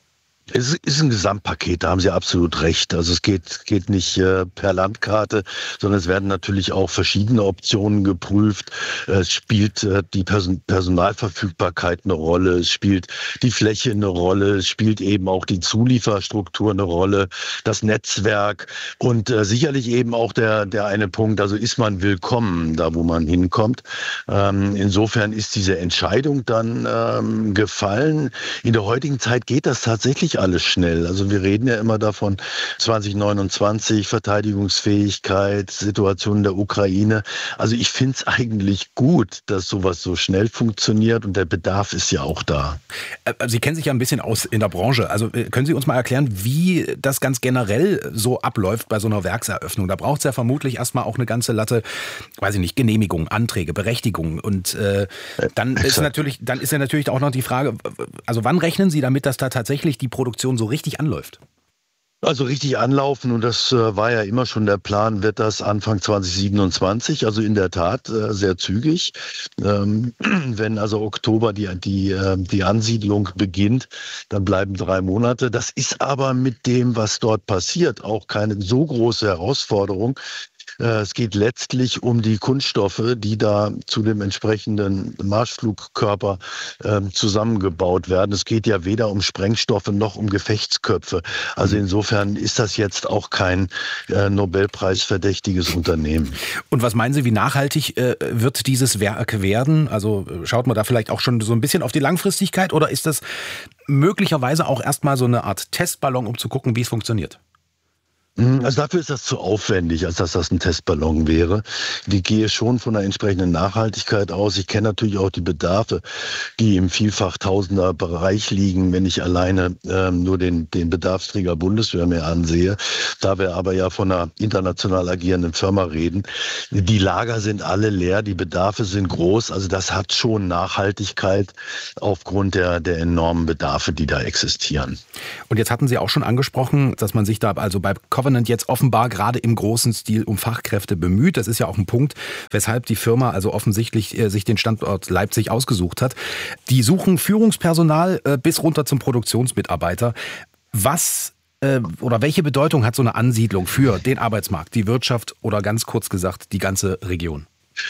Es ist ein Gesamtpaket, da haben Sie absolut recht. Also es geht geht nicht äh, per Landkarte, sondern es werden natürlich auch verschiedene Optionen geprüft. Es spielt äh, die Person- Personalverfügbarkeit eine Rolle, es spielt die Fläche eine Rolle, es spielt eben auch die Zulieferstruktur eine Rolle, das Netzwerk und äh, sicherlich eben auch der der eine Punkt, also ist man willkommen, da wo man hinkommt. Ähm, insofern ist diese Entscheidung dann ähm, gefallen. In der heutigen Zeit geht das tatsächlich alles schnell. Also wir reden ja immer davon, zwanzig neunundzwanzig, Verteidigungsfähigkeit, Situation der Ukraine. Also ich finde es eigentlich gut, dass sowas so schnell funktioniert und der Bedarf ist ja auch da. Sie kennen sich ja ein bisschen aus in der Branche. Also können Sie uns mal erklären, wie das ganz generell so abläuft bei so einer Werkseröffnung? Da braucht es ja vermutlich erstmal auch eine ganze Latte, weiß ich nicht, Genehmigungen, Anträge, Berechtigungen. Und äh, dann ist natürlich, dann ist ja natürlich auch noch die Frage, also wann rechnen Sie damit, dass da tatsächlich die Produktion so richtig anläuft? Also richtig anlaufen, und das äh, war ja immer schon der Plan, wird das Anfang zwanzig siebenundzwanzig, also in der Tat äh, sehr zügig. Ähm, wenn also Oktober die, die, äh, die Ansiedlung beginnt, dann bleiben drei Monate. Das ist aber mit dem, was dort passiert, auch keine so große Herausforderung. Es geht letztlich um die Kunststoffe, die da zu dem entsprechenden Marschflugkörper äh, zusammengebaut werden. Es geht ja weder um Sprengstoffe noch um Gefechtsköpfe. Also insofern ist das jetzt auch kein äh, Nobelpreisverdächtiges Unternehmen. Und was meinen Sie, wie nachhaltig äh, wird dieses Werk werden? Also schaut man da vielleicht auch schon so ein bisschen auf die Langfristigkeit, oder ist das möglicherweise auch erstmal so eine Art Testballon, um zu gucken, wie es funktioniert? Also dafür ist das zu aufwendig, als dass das ein Testballon wäre. Die gehe schon von einer entsprechenden Nachhaltigkeit aus. Ich kenne natürlich auch die Bedarfe, die im vielfach Tausender Bereich liegen, wenn ich alleine ähm, nur den, den Bedarfsträger Bundeswehr mir ansehe. Da wir aber ja von einer international agierenden Firma reden. Die Lager sind alle leer, die Bedarfe sind groß. Also das hat schon Nachhaltigkeit aufgrund der, der enormen Bedarfe, die da existieren. Und jetzt hatten Sie auch schon angesprochen, dass man sich da also bei Covenant jetzt offenbar gerade im großen Stil um Fachkräfte bemüht. Das ist ja auch ein Punkt, weshalb die Firma also offensichtlich äh, sich den Standort Leipzig ausgesucht hat. Die suchen Führungspersonal äh, bis runter zum Produktionsmitarbeiter. Was äh, oder welche Bedeutung hat so eine Ansiedlung für den Arbeitsmarkt, die Wirtschaft oder ganz kurz gesagt die ganze Region?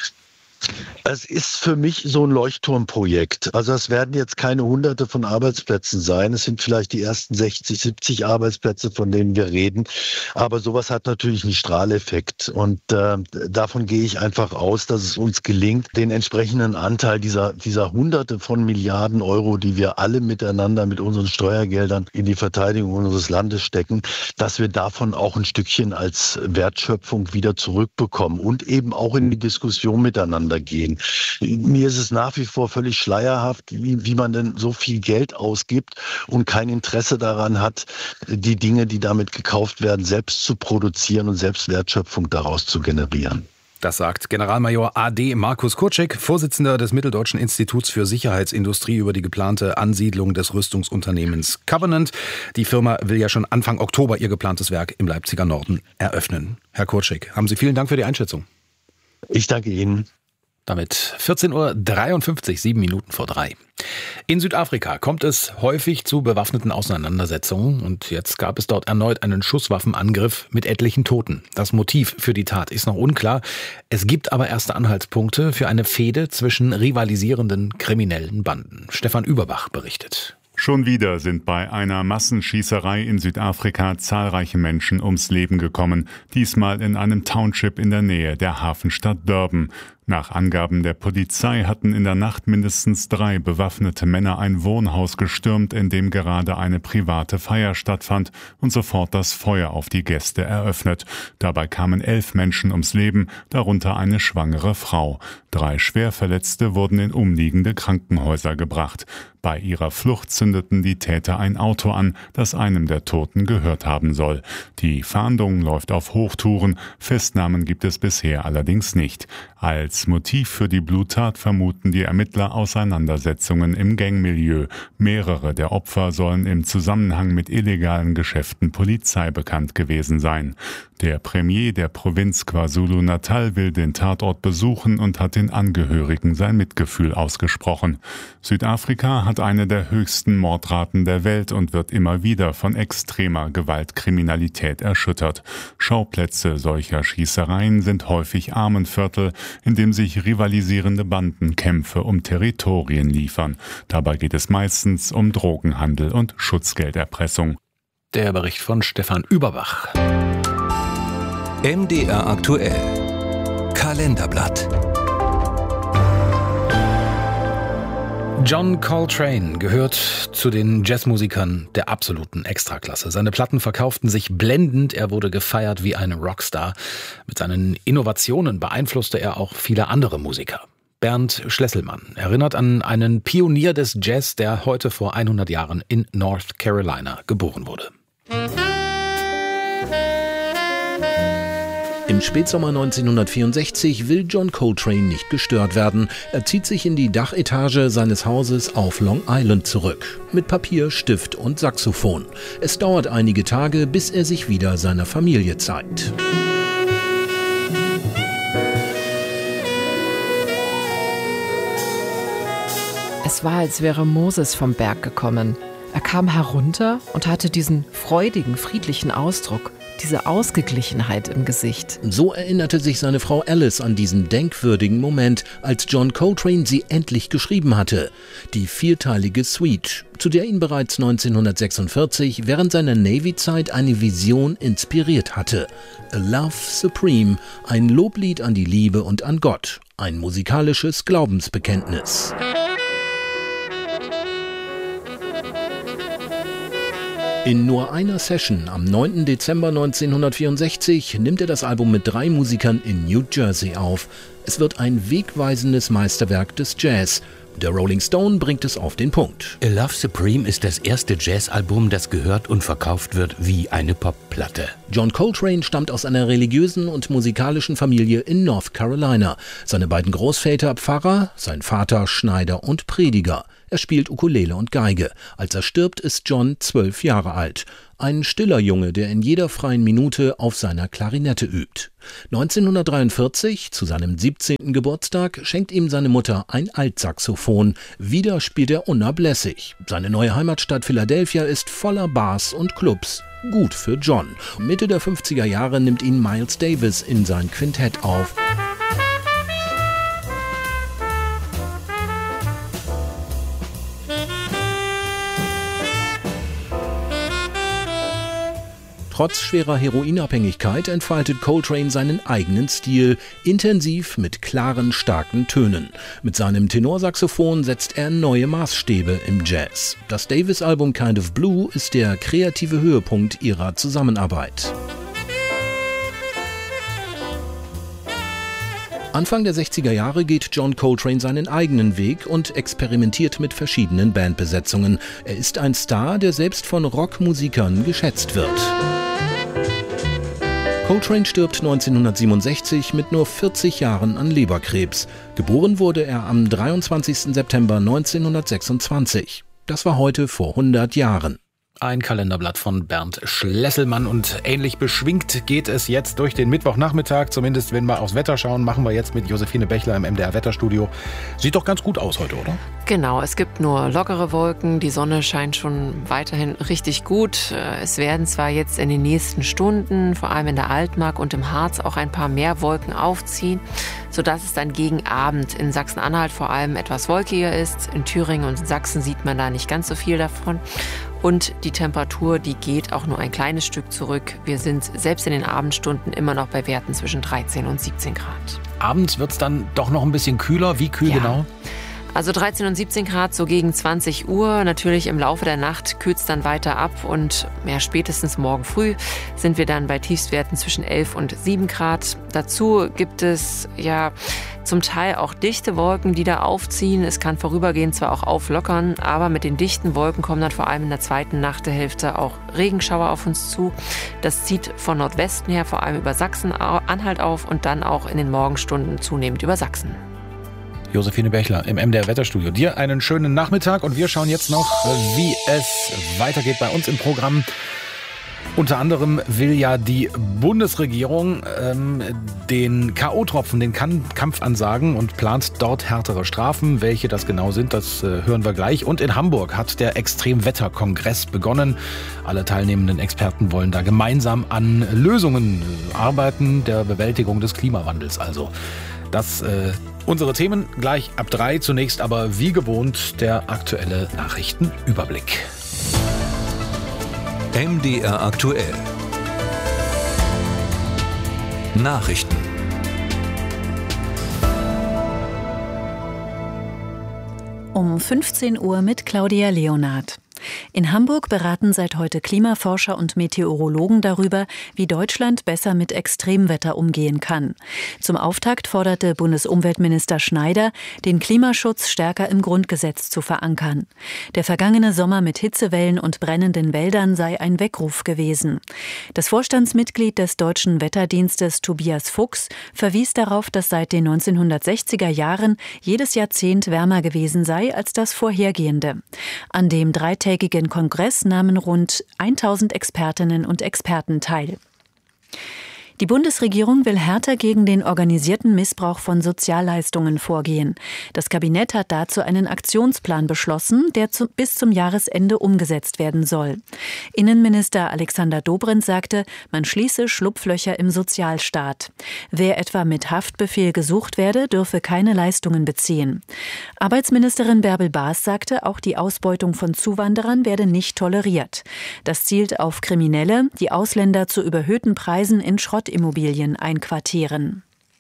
Es ist für mich so ein Leuchtturmprojekt. Also es werden jetzt keine hunderte von Arbeitsplätzen sein. Es sind vielleicht die ersten sechzig, siebzig Arbeitsplätze, von denen wir reden. Aber sowas hat natürlich einen Strahleffekt. Und äh, davon gehe ich einfach aus, dass es uns gelingt, den entsprechenden Anteil dieser, dieser hunderte von Milliarden Euro, die wir alle miteinander mit unseren Steuergeldern in die Verteidigung unseres Landes stecken, dass wir davon auch ein Stückchen als Wertschöpfung wieder zurückbekommen und eben auch in die Diskussion miteinander gehen. Mir ist es nach wie vor völlig schleierhaft, wie, wie man denn so viel Geld ausgibt und kein Interesse daran hat, die Dinge, die damit gekauft werden, selbst zu produzieren und selbst Wertschöpfung daraus zu generieren. Das sagt Generalmajor A D Markus Kurczyk, Vorsitzender des Mitteldeutschen Instituts für Sicherheitsindustrie, über die geplante Ansiedlung des Rüstungsunternehmens Covenant. Die Firma will ja schon Anfang Oktober ihr geplantes Werk im Leipziger Norden eröffnen. Herr Kurczyk, haben Sie vielen Dank für die Einschätzung. Ich danke Ihnen. Damit vierzehn Uhr dreiundfünfzig, sieben Minuten vor drei. In Südafrika kommt es häufig zu bewaffneten Auseinandersetzungen, und jetzt gab es dort erneut einen Schusswaffenangriff mit etlichen Toten. Das Motiv für die Tat ist noch unklar. Es gibt aber erste Anhaltspunkte für eine Fehde zwischen rivalisierenden kriminellen Banden. Stefan Überbach berichtet. Schon wieder sind bei einer Massenschießerei in Südafrika zahlreiche Menschen ums Leben gekommen, diesmal in einem Township in der Nähe der Hafenstadt Durban. Nach Angaben der Polizei hatten in der Nacht mindestens drei bewaffnete Männer ein Wohnhaus gestürmt, in dem gerade eine private Feier stattfand, und sofort das Feuer auf die Gäste eröffnet. Dabei kamen elf Menschen ums Leben, darunter eine schwangere Frau. Drei Schwerverletzte wurden in umliegende Krankenhäuser gebracht. Bei ihrer Flucht zündeten die Täter ein Auto an, das einem der Toten gehört haben soll. Die Fahndung läuft auf Hochtouren, Festnahmen gibt es bisher allerdings nicht. Als Motiv für die Bluttat vermuten die Ermittler Auseinandersetzungen im Gangmilieu. Mehrere der Opfer sollen im Zusammenhang mit illegalen Geschäften Polizei bekannt gewesen sein. Der Premier der Provinz KwaZulu-Natal will den Tatort besuchen und hat den Angehörigen sein Mitgefühl ausgesprochen. Südafrika hat eine der höchsten Mordraten der Welt und wird immer wieder von extremer Gewaltkriminalität erschüttert. Schauplätze solcher Schießereien sind häufig Armenviertel, in dem sich rivalisierende Banden Kämpfe um Territorien liefern. Dabei geht es meistens um Drogenhandel und Schutzgelderpressung. Der Bericht von Stefan Überbach. M D R aktuell. Kalenderblatt. John Coltrane gehört zu den Jazzmusikern der absoluten Extraklasse. Seine Platten verkauften sich blendend, er wurde gefeiert wie ein Rockstar. Mit seinen Innovationen beeinflusste er auch viele andere Musiker. Bernd Schlesselmann erinnert an einen Pionier des Jazz, der heute vor hundert Jahren in North Carolina geboren wurde. Im Spätsommer neunzehnhundertvierundsechzig will John Coltrane nicht gestört werden. Er zieht sich in die Dachetage seines Hauses auf Long Island zurück. Mit Papier, Stift und Saxophon. Es dauert einige Tage, bis er sich wieder seiner Familie zeigt. Es war, als wäre Moses vom Berg gekommen. Er kam herunter und hatte diesen freudigen, friedlichen Ausdruck, diese Ausgeglichenheit im Gesicht. So erinnerte sich seine Frau Alice an diesen denkwürdigen Moment, als John Coltrane sie endlich geschrieben hatte. Die vierteilige Suite, zu der ihn bereits neunzehnhundertsechsundvierzig während seiner Navy-Zeit eine Vision inspiriert hatte. A Love Supreme, ein Loblied an die Liebe und an Gott, ein musikalisches Glaubensbekenntnis. In nur einer Session am neunten Dezember neunzehnhundertvierundsechzig nimmt er das Album mit drei Musikern in New Jersey auf. Es wird ein wegweisendes Meisterwerk des Jazz. Der Rolling Stone bringt es auf den Punkt. A Love Supreme ist das erste Jazzalbum, das gehört und verkauft wird wie eine Popplatte. John Coltrane stammt aus einer religiösen und musikalischen Familie in North Carolina. Seine beiden Großväter Pfarrer, sein Vater Schneider und Prediger. Er spielt Ukulele und Geige. Als er stirbt, ist John zwölf Jahre alt. Ein stiller Junge, der in jeder freien Minute auf seiner Klarinette übt. neunzehnhundertdreiundvierzig, zu seinem siebzehnten Geburtstag, schenkt ihm seine Mutter ein Altsaxophon. Wieder spielt er unablässig. Seine neue Heimatstadt Philadelphia ist voller Bars und Clubs. Gut für John. Mitte der fünfziger Jahre nimmt ihn Miles Davis in sein Quintett auf. Trotz schwerer Heroinabhängigkeit entfaltet Coltrane seinen eigenen Stil, intensiv mit klaren, starken Tönen. Mit seinem Tenorsaxophon setzt er neue Maßstäbe im Jazz. Das Davis-Album Kind of Blue ist der kreative Höhepunkt ihrer Zusammenarbeit. Anfang der sechziger Jahre geht John Coltrane seinen eigenen Weg und experimentiert mit verschiedenen Bandbesetzungen. Er ist ein Star, der selbst von Rockmusikern geschätzt wird. Coltrane stirbt neunzehnhundertsiebenundsechzig mit nur vierzig Jahren an Leberkrebs. Geboren wurde er am dreiundzwanzigsten September neunzehnhundertsechsundzwanzig. Das war heute vor hundert Jahren. Ein Kalenderblatt von Bernd Schlesselmann und ähnlich beschwingt geht es jetzt durch den Mittwochnachmittag. Zumindest wenn wir aufs Wetter schauen, machen wir jetzt mit Josephine Bechler im M D R-Wetterstudio. Sieht doch ganz gut aus heute, oder? Genau, es gibt nur lockere Wolken, die Sonne scheint schon weiterhin richtig gut. Es werden zwar jetzt in den nächsten Stunden, vor allem in der Altmark und im Harz, auch ein paar mehr Wolken aufziehen, sodass es dann gegen Abend in Sachsen-Anhalt vor allem etwas wolkiger ist. In Thüringen und in Sachsen sieht man da nicht ganz so viel davon. Und die Temperatur, die geht auch nur ein kleines Stück zurück. Wir sind selbst in den Abendstunden immer noch bei Werten zwischen dreizehn und siebzehn Grad. Abends wird es dann doch noch ein bisschen kühler. Wie kühl ja. genau? Also dreizehn und siebzehn Grad so gegen zwanzig Uhr. Natürlich im Laufe der Nacht kühlt es dann weiter ab und ja, spätestens morgen früh sind wir dann bei Tiefstwerten zwischen elf und sieben Grad. Dazu gibt es ja zum Teil auch dichte Wolken, die da aufziehen. Es kann vorübergehend zwar auch auflockern, aber mit den dichten Wolken kommen dann vor allem in der zweiten Nachthälfte auch Regenschauer auf uns zu. Das zieht von Nordwesten her vor allem über Sachsen-Anhalt auf und dann auch in den Morgenstunden zunehmend über Sachsen. Josephine Bechler im M D R-Wetterstudio. Dir einen schönen Nachmittag und wir schauen jetzt noch, wie es weitergeht bei uns im Programm. Unter anderem will ja die Bundesregierung ähm, den K O-Tropfen, den Kampf ansagen und plant dort härtere Strafen. Welche das genau sind, das äh, hören wir gleich. Und in Hamburg hat der Extremwetterkongress begonnen. Alle teilnehmenden Experten wollen da gemeinsam an Lösungen arbeiten, der Bewältigung des Klimawandels also. Das äh, unsere Themen gleich ab drei. Zunächst aber wie gewohnt der aktuelle Nachrichtenüberblick. M D R aktuell. Nachrichten. Um fünfzehn Uhr mit Claudia Leonhardt. In Hamburg beraten seit heute Klimaforscher und Meteorologen darüber, wie Deutschland besser mit Extremwetter umgehen kann. Zum Auftakt forderte Bundesumweltminister Schneider, den Klimaschutz stärker im Grundgesetz zu verankern. Der vergangene Sommer mit Hitzewellen und brennenden Wäldern sei ein Weckruf gewesen. Das Vorstandsmitglied des Deutschen Wetterdienstes Tobias Fuchs verwies darauf, dass seit den neunzehnhundertsechziger Jahren jedes Jahrzehnt wärmer gewesen sei als das vorhergehende. An dem dreitägigen Kongress nahmen rund tausend Expertinnen und Experten teil. Die Bundesregierung will härter gegen den organisierten Missbrauch von Sozialleistungen vorgehen. Das Kabinett hat dazu einen Aktionsplan beschlossen, der zu, bis zum Jahresende umgesetzt werden soll. Innenminister Alexander Dobrindt sagte, man schließe Schlupflöcher im Sozialstaat. Wer etwa mit Haftbefehl gesucht werde, dürfe keine Leistungen beziehen. Arbeitsministerin Bärbel Baas sagte, auch die Ausbeutung von Zuwanderern werde nicht toleriert. Das zielt auf Kriminelle, die Ausländer zu überhöhten Preisen in Schrott Immobilien einquartieren.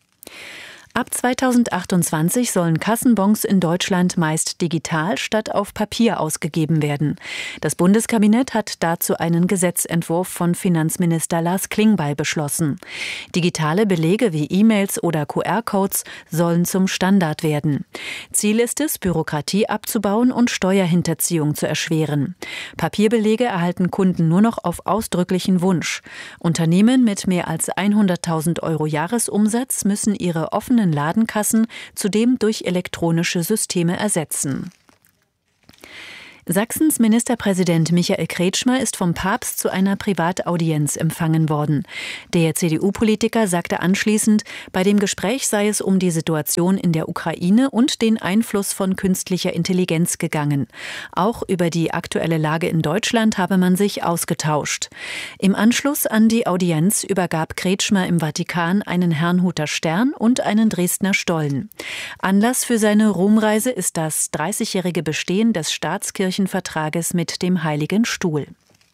Ab zweitausendachtundzwanzig sollen Kassenbons in Deutschland meist digital statt auf Papier ausgegeben werden. Das Bundeskabinett hat dazu einen Gesetzentwurf von Finanzminister Lars Klingbeil beschlossen. Digitale Belege wie E-Mails oder Q R-Codes sollen zum Standard werden. Ziel ist es, Bürokratie abzubauen und Steuerhinterziehung zu erschweren. Papierbelege erhalten Kunden nur noch auf ausdrücklichen Wunsch. Unternehmen mit mehr als hunderttausend Euro Jahresumsatz müssen ihre offenen Ladenkassen zudem durch elektronische Systeme ersetzen. Sachsens Ministerpräsident Michael Kretschmer ist vom Papst zu einer Privataudienz empfangen worden. Der C D U-Politiker sagte anschließend, bei dem Gespräch sei es um die Situation in der Ukraine und den Einfluss von künstlicher Intelligenz gegangen. Auch über die aktuelle Lage in Deutschland habe man sich ausgetauscht. Im Anschluss an die Audienz übergab Kretschmer im Vatikan einen Herrnhuter Stern und einen Dresdner Stollen. Anlass für seine Romreise ist das dreißigjährige Bestehen des Staatskirchen Vertrages mit dem Heiligen Stuhl.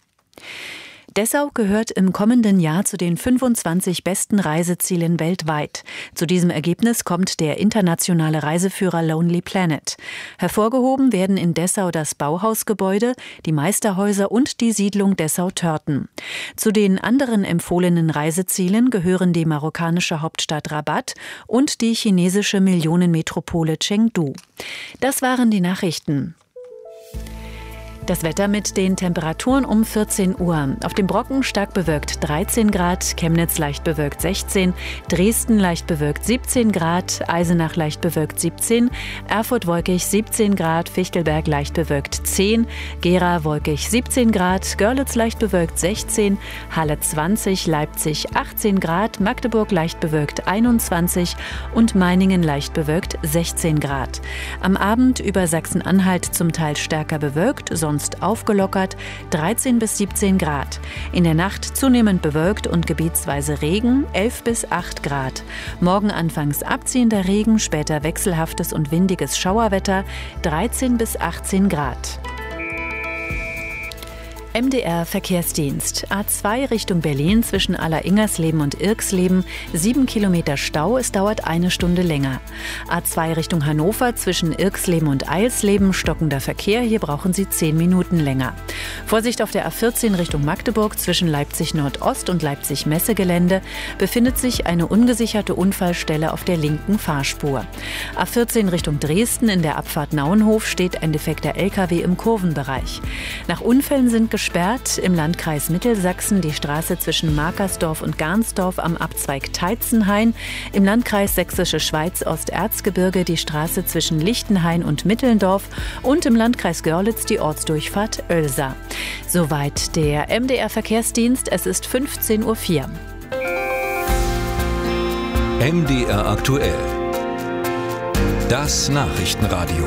Dessau gehört im kommenden Jahr zu den fünfundzwanzig besten Reisezielen weltweit. Zu diesem Ergebnis kommt der internationale Reiseführer Lonely Planet. Hervorgehoben werden in Dessau das Bauhausgebäude, die Meisterhäuser und die Siedlung Dessau-Törten. Zu den anderen empfohlenen Reisezielen gehören die marokkanische Hauptstadt Rabat und die chinesische Millionenmetropole Chengdu. Das waren die Nachrichten. Das Wetter mit den Temperaturen um vierzehn Uhr. Auf dem Brocken stark bewölkt dreizehn Grad, Chemnitz leicht bewölkt sechzehn, Dresden leicht bewölkt siebzehn Grad, Eisenach leicht bewölkt siebzehn, Erfurt wolkig siebzehn Grad, Fichtelberg leicht bewölkt zehn, Gera wolkig siebzehn Grad, Görlitz leicht bewölkt sechzehn, Halle zwanzig, Leipzig achtzehn Grad, Magdeburg leicht bewölkt einundzwanzig und Meiningen leicht bewölkt sechzehn Grad. Am Abend über Sachsen-Anhalt zum Teil stärker bewölkt, sonst aufgelockert, dreizehn bis siebzehn Grad. In der Nacht zunehmend bewölkt und gebietsweise Regen, elf bis acht Grad. Morgen anfangs abziehender Regen, später wechselhaftes und windiges Schauerwetter, dreizehn bis achtzehn Grad. M D R Verkehrsdienst. A zwei Richtung Berlin zwischen Aller-Ingersleben und Irksleben. Sieben Kilometer Stau, es dauert eine Stunde länger. A zwei Richtung Hannover zwischen Irksleben und Eilsleben. Stockender Verkehr, hier brauchen Sie zehn Minuten länger. Vorsicht auf der A vierzehn Richtung Magdeburg zwischen Leipzig Nordost und Leipzig Messegelände befindet sich eine ungesicherte Unfallstelle auf der linken Fahrspur. A vierzehn Richtung Dresden in der Abfahrt Nauenhof steht ein defekter L K W im Kurvenbereich. Nach Unfällen sind gesperrt im Landkreis Mittelsachsen die Straße zwischen Markersdorf und Garnsdorf am Abzweig Teitzenhain, im Landkreis Sächsische Schweiz Osterzgebirge die Straße zwischen Lichtenhain und Mittelndorf und im Landkreis Görlitz die Ortsdurchfahrt Oelsa. Soweit der M D R Verkehrsdienst, es ist fünfzehn Uhr vier. M D R aktuell. Das Nachrichtenradio.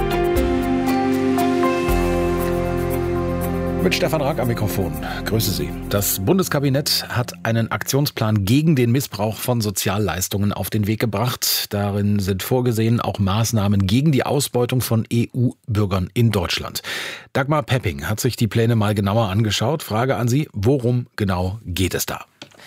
Mit Stefan Rack am Mikrofon. Grüße Sie. Das Bundeskabinett hat einen Aktionsplan gegen den Missbrauch von Sozialleistungen auf den Weg gebracht. Darin sind vorgesehen auch Maßnahmen gegen die Ausbeutung von E U-Bürgern in Deutschland. Dagmar Pepping hat sich die Pläne mal genauer angeschaut. Frage an Sie, worum genau geht es da?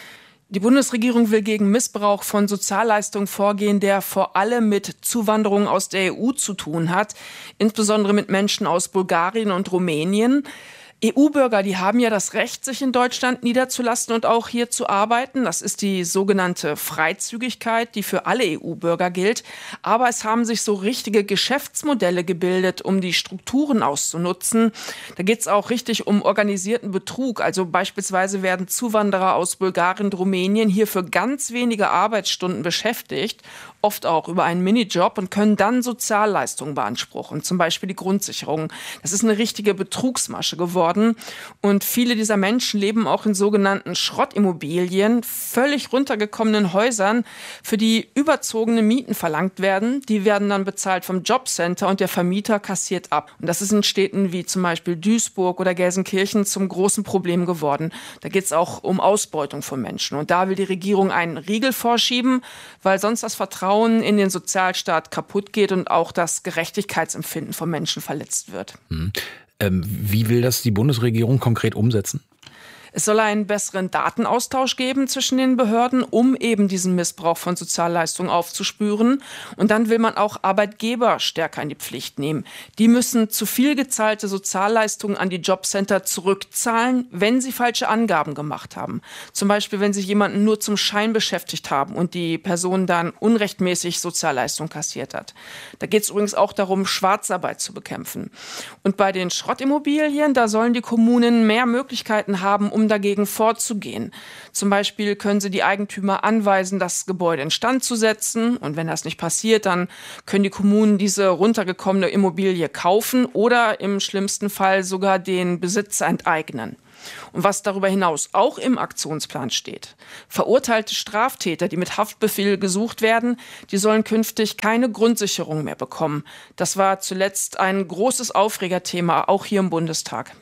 Die Bundesregierung will gegen Missbrauch von Sozialleistungen vorgehen, der vor allem mit Zuwanderung aus der E U zu tun hat, insbesondere mit Menschen aus Bulgarien und Rumänien. E U-Bürger, die haben ja das Recht, sich in Deutschland niederzulassen und auch hier zu arbeiten. Das ist die sogenannte Freizügigkeit, die für alle E U-Bürger gilt. Aber es haben sich so richtige Geschäftsmodelle gebildet, um die Strukturen auszunutzen. Da geht es auch richtig um organisierten Betrug. Also beispielsweise werden Zuwanderer aus Bulgarien und Rumänien hier für ganz wenige Arbeitsstunden beschäftigt, oft auch über einen Minijob, und können dann Sozialleistungen beanspruchen, zum Beispiel die Grundsicherung. Das ist eine richtige Betrugsmasche geworden. Und viele dieser Menschen leben auch in sogenannten Schrottimmobilien, völlig runtergekommenen Häusern, für die überzogene Mieten verlangt werden. Die werden dann bezahlt vom Jobcenter und der Vermieter kassiert ab. Und das ist in Städten wie zum Beispiel Duisburg oder Gelsenkirchen zum großen Problem geworden. Da geht es auch um Ausbeutung von Menschen. Und da will die Regierung einen Riegel vorschieben, weil sonst das Vertrauen in den Sozialstaat kaputt geht und auch das Gerechtigkeitsempfinden von Menschen verletzt wird. Hm. Ähm, wie will das die Bundesregierung konkret umsetzen? Es soll einen besseren Datenaustausch geben zwischen den Behörden, um eben diesen Missbrauch von Sozialleistungen aufzuspüren. Und dann will man auch Arbeitgeber stärker in die Pflicht nehmen. Die müssen zu viel gezahlte Sozialleistungen an die Jobcenter zurückzahlen, wenn sie falsche Angaben gemacht haben. Zum Beispiel, wenn sie jemanden nur zum Schein beschäftigt haben und die Person dann unrechtmäßig Sozialleistungen kassiert hat. Da geht es übrigens auch darum, Schwarzarbeit zu bekämpfen. Und bei den Schrottimmobilien, da sollen die Kommunen mehr Möglichkeiten haben, um um dagegen vorzugehen. Zum Beispiel können sie die Eigentümer anweisen, das Gebäude instand zu setzen. Und wenn das nicht passiert, dann können die Kommunen diese runtergekommene Immobilie kaufen oder im schlimmsten Fall sogar den Besitzer enteignen. Und was darüber hinaus auch im Aktionsplan steht: Verurteilte Straftäter, die mit Haftbefehl gesucht werden, die sollen künftig keine Grundsicherung mehr bekommen. Das war zuletzt ein großes Aufregerthema, auch hier im Bundestag.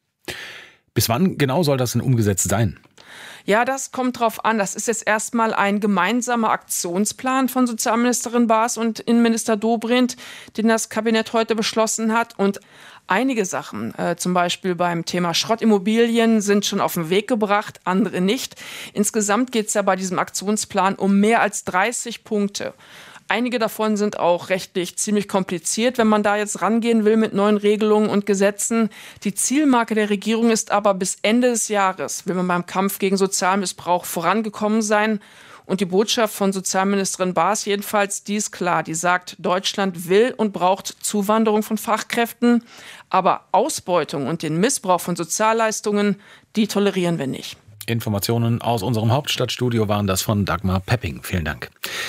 Bis wann genau soll das denn umgesetzt sein? Ja, das kommt drauf an. Das ist jetzt erstmal ein gemeinsamer Aktionsplan von Sozialministerin Baas und Innenminister Dobrindt, den das Kabinett heute beschlossen hat. Und einige Sachen, äh, zum Beispiel beim Thema Schrottimmobilien, sind schon auf den Weg gebracht, andere nicht. Insgesamt geht es ja bei diesem Aktionsplan um mehr als dreißig Punkte. Einige davon sind auch rechtlich ziemlich kompliziert, wenn man da jetzt rangehen will mit neuen Regelungen und Gesetzen. Die Zielmarke der Regierung ist aber, bis Ende des Jahres will man beim Kampf gegen Sozialmissbrauch vorangekommen sein. Und die Botschaft von Sozialministerin Baas jedenfalls, die ist klar. Die sagt, Deutschland will und braucht Zuwanderung von Fachkräften, aber Ausbeutung und den Missbrauch von Sozialleistungen, die tolerieren wir nicht. Informationen aus unserem Hauptstadtstudio waren das von Dagmar Pepping. Vielen Dank.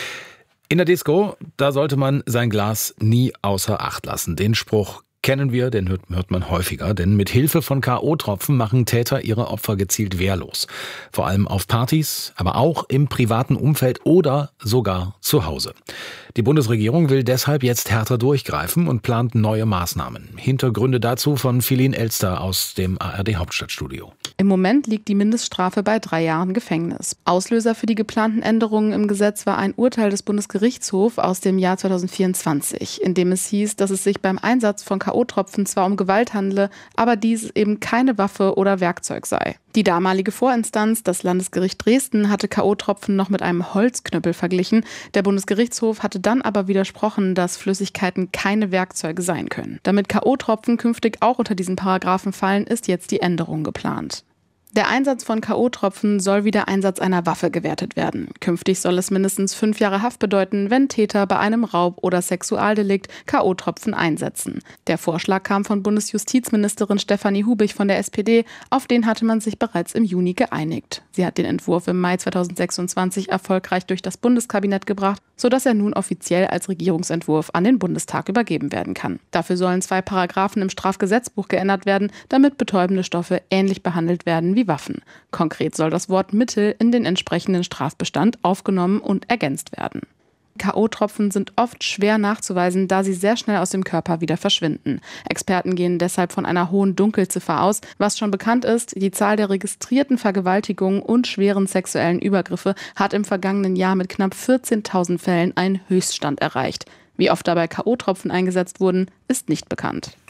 In der Disco, da sollte man sein Glas nie außer Acht lassen. Den Spruch kennen wir, den hört, hört man häufiger, denn mit Hilfe von K O-Tropfen machen Täter ihre Opfer gezielt wehrlos. Vor allem auf Partys, aber auch im privaten Umfeld oder sogar zu Hause. Die Bundesregierung will deshalb jetzt härter durchgreifen und plant neue Maßnahmen. Hintergründe dazu von Philin Elster aus dem A R D-Hauptstadtstudio. Im Moment liegt die Mindeststrafe bei drei Jahren Gefängnis. Auslöser für die geplanten Änderungen im Gesetz war ein Urteil des Bundesgerichtshofs aus dem Jahr zweitausendvierundzwanzig, in dem es hieß, dass es sich beim Einsatz von K O-Tropfen zwar um Gewalt handle, aber dies eben keine Waffe oder Werkzeug sei. Die damalige Vorinstanz, das Landesgericht Dresden, hatte K O-Tropfen noch mit einem Holzknüppel verglichen. Der Bundesgerichtshof hatte dann aber widersprochen, dass Flüssigkeiten keine Werkzeuge sein können. Damit K O-Tropfen künftig auch unter diesen Paragraphen fallen, ist jetzt die Änderung geplant. Der Einsatz von K O-Tropfen soll wie der Einsatz einer Waffe gewertet werden. Künftig soll es mindestens fünf Jahre Haft bedeuten, wenn Täter bei einem Raub- oder Sexualdelikt K O-Tropfen einsetzen. Der Vorschlag kam von Bundesjustizministerin Stefanie Hubich von der S P D. Auf den hatte man sich bereits im Juni geeinigt. Sie hat den Entwurf im Mai zweitausendsechsundzwanzig erfolgreich durch das Bundeskabinett gebracht, sodass er nun offiziell als Regierungsentwurf an den Bundestag übergeben werden kann. Dafür sollen zwei Paragraphen im Strafgesetzbuch geändert werden, damit betäubende Stoffe ähnlich behandelt werden wie Waffen. Konkret soll das Wort Mittel in den entsprechenden Strafbestand aufgenommen und ergänzt werden. K O-Tropfen sind oft schwer nachzuweisen, da sie sehr schnell aus dem Körper wieder verschwinden. Experten gehen deshalb von einer hohen Dunkelziffer aus. Was schon bekannt ist, die Zahl der registrierten Vergewaltigungen und schweren sexuellen Übergriffe hat im vergangenen Jahr mit knapp vierzehntausend Fällen einen Höchststand erreicht. Wie oft dabei K O-Tropfen eingesetzt wurden, ist nicht bekannt.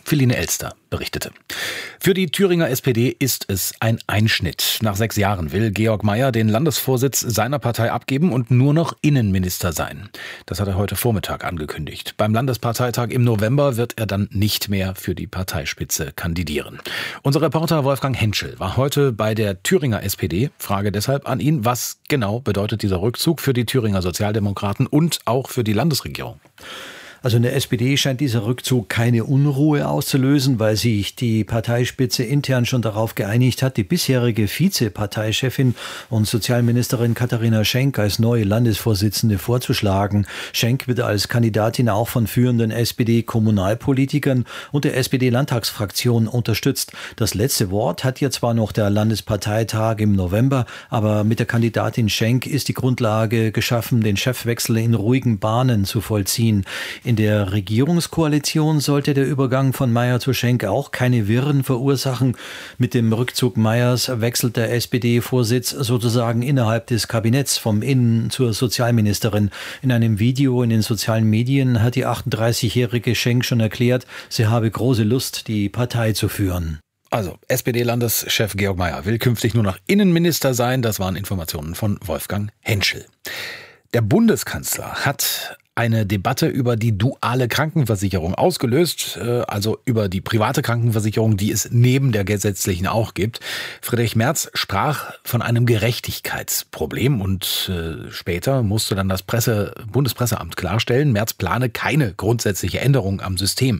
Philine Elster berichtete. Für die Thüringer S P D ist es ein Einschnitt. Nach sechs Jahren will Georg Mayer den Landesvorsitz seiner Partei abgeben und nur noch Innenminister sein. Das hat er heute Vormittag angekündigt. Beim Landesparteitag im November wird er dann nicht mehr für die Parteispitze kandidieren. Unser Reporter Wolfgang Henschel war heute bei der Thüringer S P D. Frage deshalb an ihn, was genau bedeutet dieser Rückzug für die Thüringer Sozialdemokraten und auch für die Landesregierung? Also in der S P D scheint dieser Rückzug keine Unruhe auszulösen, weil sich die Parteispitze intern schon darauf geeinigt hat, die bisherige Vizeparteichefin und Sozialministerin Katharina Schenk als neue Landesvorsitzende vorzuschlagen. Schenk wird als Kandidatin auch von führenden S P D-Kommunalpolitikern und der S P D-Landtagsfraktion unterstützt. Das letzte Wort hat ja zwar noch der Landesparteitag im November, aber mit der Kandidatin Schenk ist die Grundlage geschaffen, den Chefwechsel in ruhigen Bahnen zu vollziehen. In der Regierungskoalition sollte der Übergang von Mayer zu Schenk auch keine Wirren verursachen. Mit dem Rückzug Meyers wechselt der S P D-Vorsitz sozusagen innerhalb des Kabinetts vom Innen- zur Sozialministerin. In einem Video in den sozialen Medien hat die achtunddreißigjährige Schenk schon erklärt, sie habe große Lust, die Partei zu führen. Also, S P D-Landeschef Georg Mayer will künftig nur noch Innenminister sein. Das waren Informationen von Wolfgang Henschel. Der Bundeskanzler hat eine Debatte über die duale Krankenversicherung ausgelöst, also über die private Krankenversicherung, die es neben der gesetzlichen auch gibt. Friedrich Merz sprach von einem Gerechtigkeitsproblem und äh, später musste dann das Presse, Bundespresseamt klarstellen, Merz plane keine grundsätzliche Änderung am System.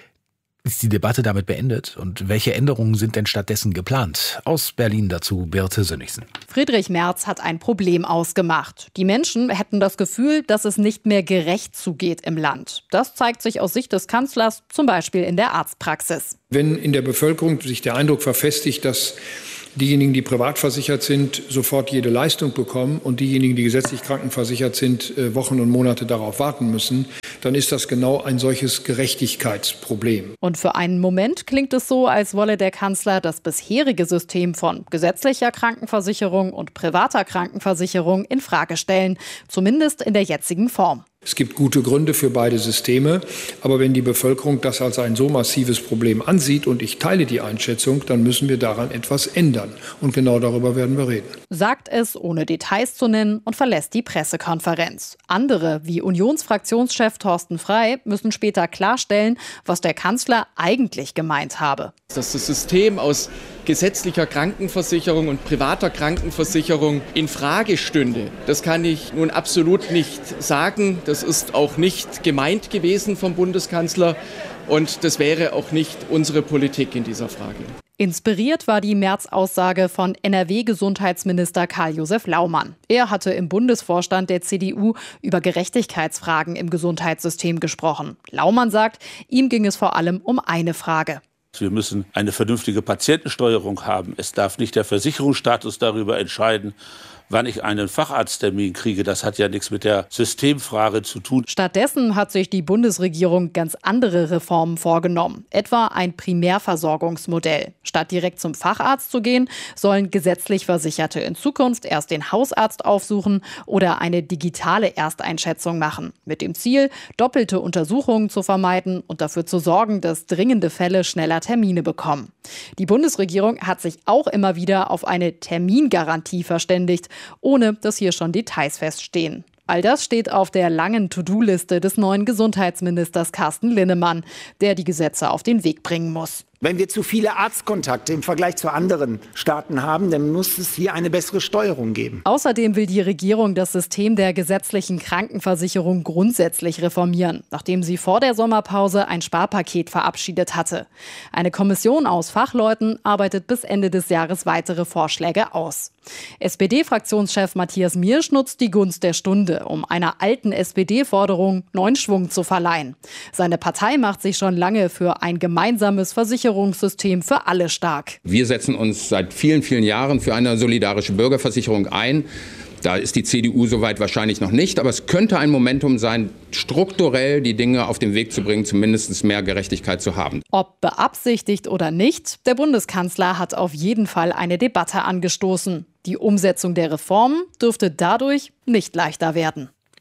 Ist die Debatte damit beendet? Und welche Änderungen sind denn stattdessen geplant? Aus Berlin dazu Birte Sönnigsen. Friedrich Merz hat ein Problem ausgemacht. Die Menschen hätten das Gefühl, dass es nicht mehr gerecht zugeht im Land. Das zeigt sich aus Sicht des Kanzlers zum Beispiel in der Arztpraxis. Wenn in der Bevölkerung sich der Eindruck verfestigt, dass diejenigen, die privat versichert sind, sofort jede Leistung bekommen und diejenigen, die gesetzlich krankenversichert sind, Wochen und Monate darauf warten müssen, dann ist das genau ein solches Gerechtigkeitsproblem. Und für einen Moment klingt es so, als wolle der Kanzler das bisherige System von gesetzlicher Krankenversicherung und privater Krankenversicherung in Frage stellen, zumindest in der jetzigen Form. Es gibt gute Gründe für beide Systeme, aber wenn die Bevölkerung das als ein so massives Problem ansieht, und ich teile die Einschätzung, dann müssen wir daran etwas ändern. Und genau darüber werden wir reden. Sagt es, ohne Details zu nennen, und verlässt die Pressekonferenz. Andere, wie Unionsfraktionschef Thorsten Frey, müssen später klarstellen, was der Kanzler eigentlich gemeint habe. Dass das System aus gesetzlicher Krankenversicherung und privater Krankenversicherung in Frage stünde, das kann ich nun absolut nicht sagen. Das ist auch nicht gemeint gewesen vom Bundeskanzler und das wäre auch nicht unsere Politik in dieser Frage. Inspiriert war die Merz-Aussage von N R W-Gesundheitsminister Karl-Josef Laumann. Er hatte im Bundesvorstand der C D U über Gerechtigkeitsfragen im Gesundheitssystem gesprochen. Laumann sagt, ihm ging es vor allem um eine Frage. Wir müssen eine vernünftige Patientensteuerung haben. Es darf nicht der Versicherungsstatus darüber entscheiden, wann ich einen Facharzttermin kriege. Das hat ja nichts mit der Systemfrage zu tun. Stattdessen hat sich die Bundesregierung ganz andere Reformen vorgenommen. Etwa ein Primärversorgungsmodell. Statt direkt zum Facharzt zu gehen, sollen gesetzlich Versicherte in Zukunft erst den Hausarzt aufsuchen oder eine digitale Ersteinschätzung machen. Mit dem Ziel, doppelte Untersuchungen zu vermeiden und dafür zu sorgen, dass dringende Fälle schneller Termine bekommen. Die Bundesregierung hat sich auch immer wieder auf eine Termingarantie verständigt, ohne dass hier schon Details feststehen. All das steht auf der langen To-Do-Liste des neuen Gesundheitsministers Carsten Linnemann, der die Gesetze auf den Weg bringen muss. Wenn wir zu viele Arztkontakte im Vergleich zu anderen Staaten haben, dann muss es hier eine bessere Steuerung geben. Außerdem will die Regierung das System der gesetzlichen Krankenversicherung grundsätzlich reformieren, nachdem sie vor der Sommerpause ein Sparpaket verabschiedet hatte. Eine Kommission aus Fachleuten arbeitet bis Ende des Jahres weitere Vorschläge aus. S P D-Fraktionschef Matthias Miersch nutzt die Gunst der Stunde, um einer alten S P D-Forderung neuen Schwung zu verleihen. Seine Partei macht sich schon lange für ein gemeinsames Versicherungssystem für alle stark. Wir setzen uns seit vielen, vielen Jahren für eine solidarische Bürgerversicherung ein. Da ist die C D U soweit wahrscheinlich noch nicht, aber es könnte ein Momentum sein, strukturell die Dinge auf den Weg zu bringen, zumindest mehr Gerechtigkeit zu haben. Ob beabsichtigt oder nicht, der Bundeskanzler hat auf jeden Fall eine Debatte angestoßen. Die Umsetzung der Reformen dürfte dadurch nicht leichter werden.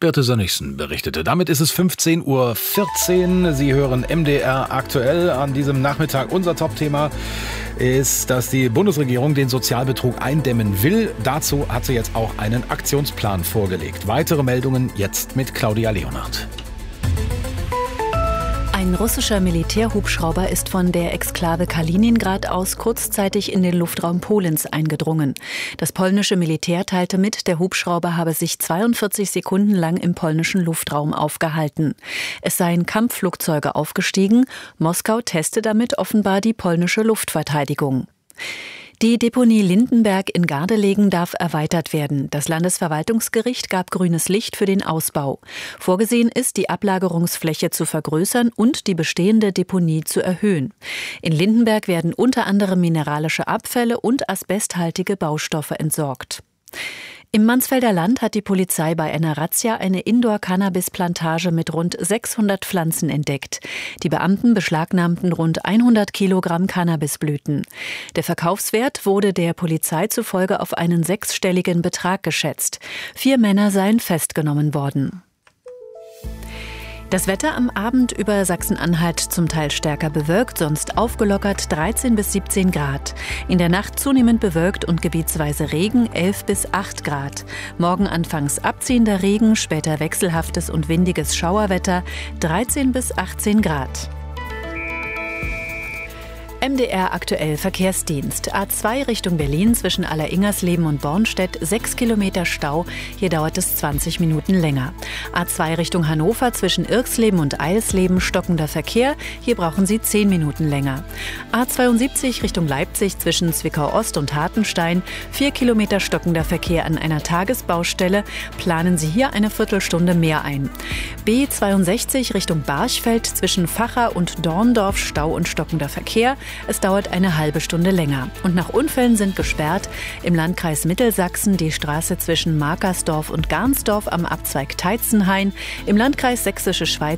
Birte Sönnigsen berichtete. Damit ist es fünfzehn Uhr vierzehn. Sie hören M D R aktuell an diesem Nachmittag. Unser Topthema ist, dass die Bundesregierung den Sozialbetrug eindämmen will. Dazu hat sie jetzt auch einen Aktionsplan vorgelegt. Weitere Meldungen jetzt mit Claudia Leonhardt. Ein russischer Militärhubschrauber ist von der Exklave Kaliningrad aus kurzzeitig in den Luftraum Polens eingedrungen. Das polnische Militär teilte mit, der Hubschrauber habe sich zweiundvierzig Sekunden lang im polnischen Luftraum aufgehalten. Es seien Kampfflugzeuge aufgestiegen. Moskau teste damit offenbar die polnische Luftverteidigung. Die Deponie Lindenberg in Gardelegen darf erweitert werden. Das Landesverwaltungsgericht gab grünes Licht für den Ausbau. Vorgesehen ist, die Ablagerungsfläche zu vergrößern und die bestehende Deponie zu erhöhen. In Lindenberg werden unter anderem mineralische Abfälle und asbesthaltige Baustoffe entsorgt. Im Mansfelder Land hat die Polizei bei einer Razzia eine Indoor-Cannabis-Plantage mit rund sechshundert Pflanzen entdeckt. Die Beamten beschlagnahmten rund hundert Kilogramm Cannabisblüten. Der Verkaufswert wurde der Polizei zufolge auf einen sechsstelligen Betrag geschätzt. Vier Männer seien festgenommen worden. Das Wetter am Abend über Sachsen-Anhalt zum Teil stärker bewölkt, sonst aufgelockert dreizehn bis siebzehn Grad. In der Nacht zunehmend bewölkt und gebietsweise Regen elf bis acht Grad. Morgen anfangs abziehender Regen, später wechselhaftes und windiges Schauerwetter dreizehn bis achtzehn Grad. M D R aktuell Verkehrsdienst. A zwei Richtung Berlin zwischen Allereingersleben und Bornstedt, sechs Kilometer Stau. Hier dauert es zwanzig Minuten länger. A zwei Richtung Hannover zwischen Irksleben und Eilsleben stockender Verkehr. Hier brauchen Sie zehn Minuten länger. A zweiundsiebzig Richtung Leipzig zwischen Zwickau Ost und Hartenstein, vier Kilometer stockender Verkehr an einer Tagesbaustelle. Planen Sie hier eine Viertelstunde mehr ein. B zweiundsechzig Richtung Barchfeld zwischen Vacha und Dorndorf Stau und stockender Verkehr. Es dauert eine halbe Stunde länger. Und nach Unfällen sind gesperrt im Landkreis Mittelsachsen die Straße zwischen Markersdorf und Garnsdorf am Abzweig Teitzenhain, im Landkreis Sächsische Schweiz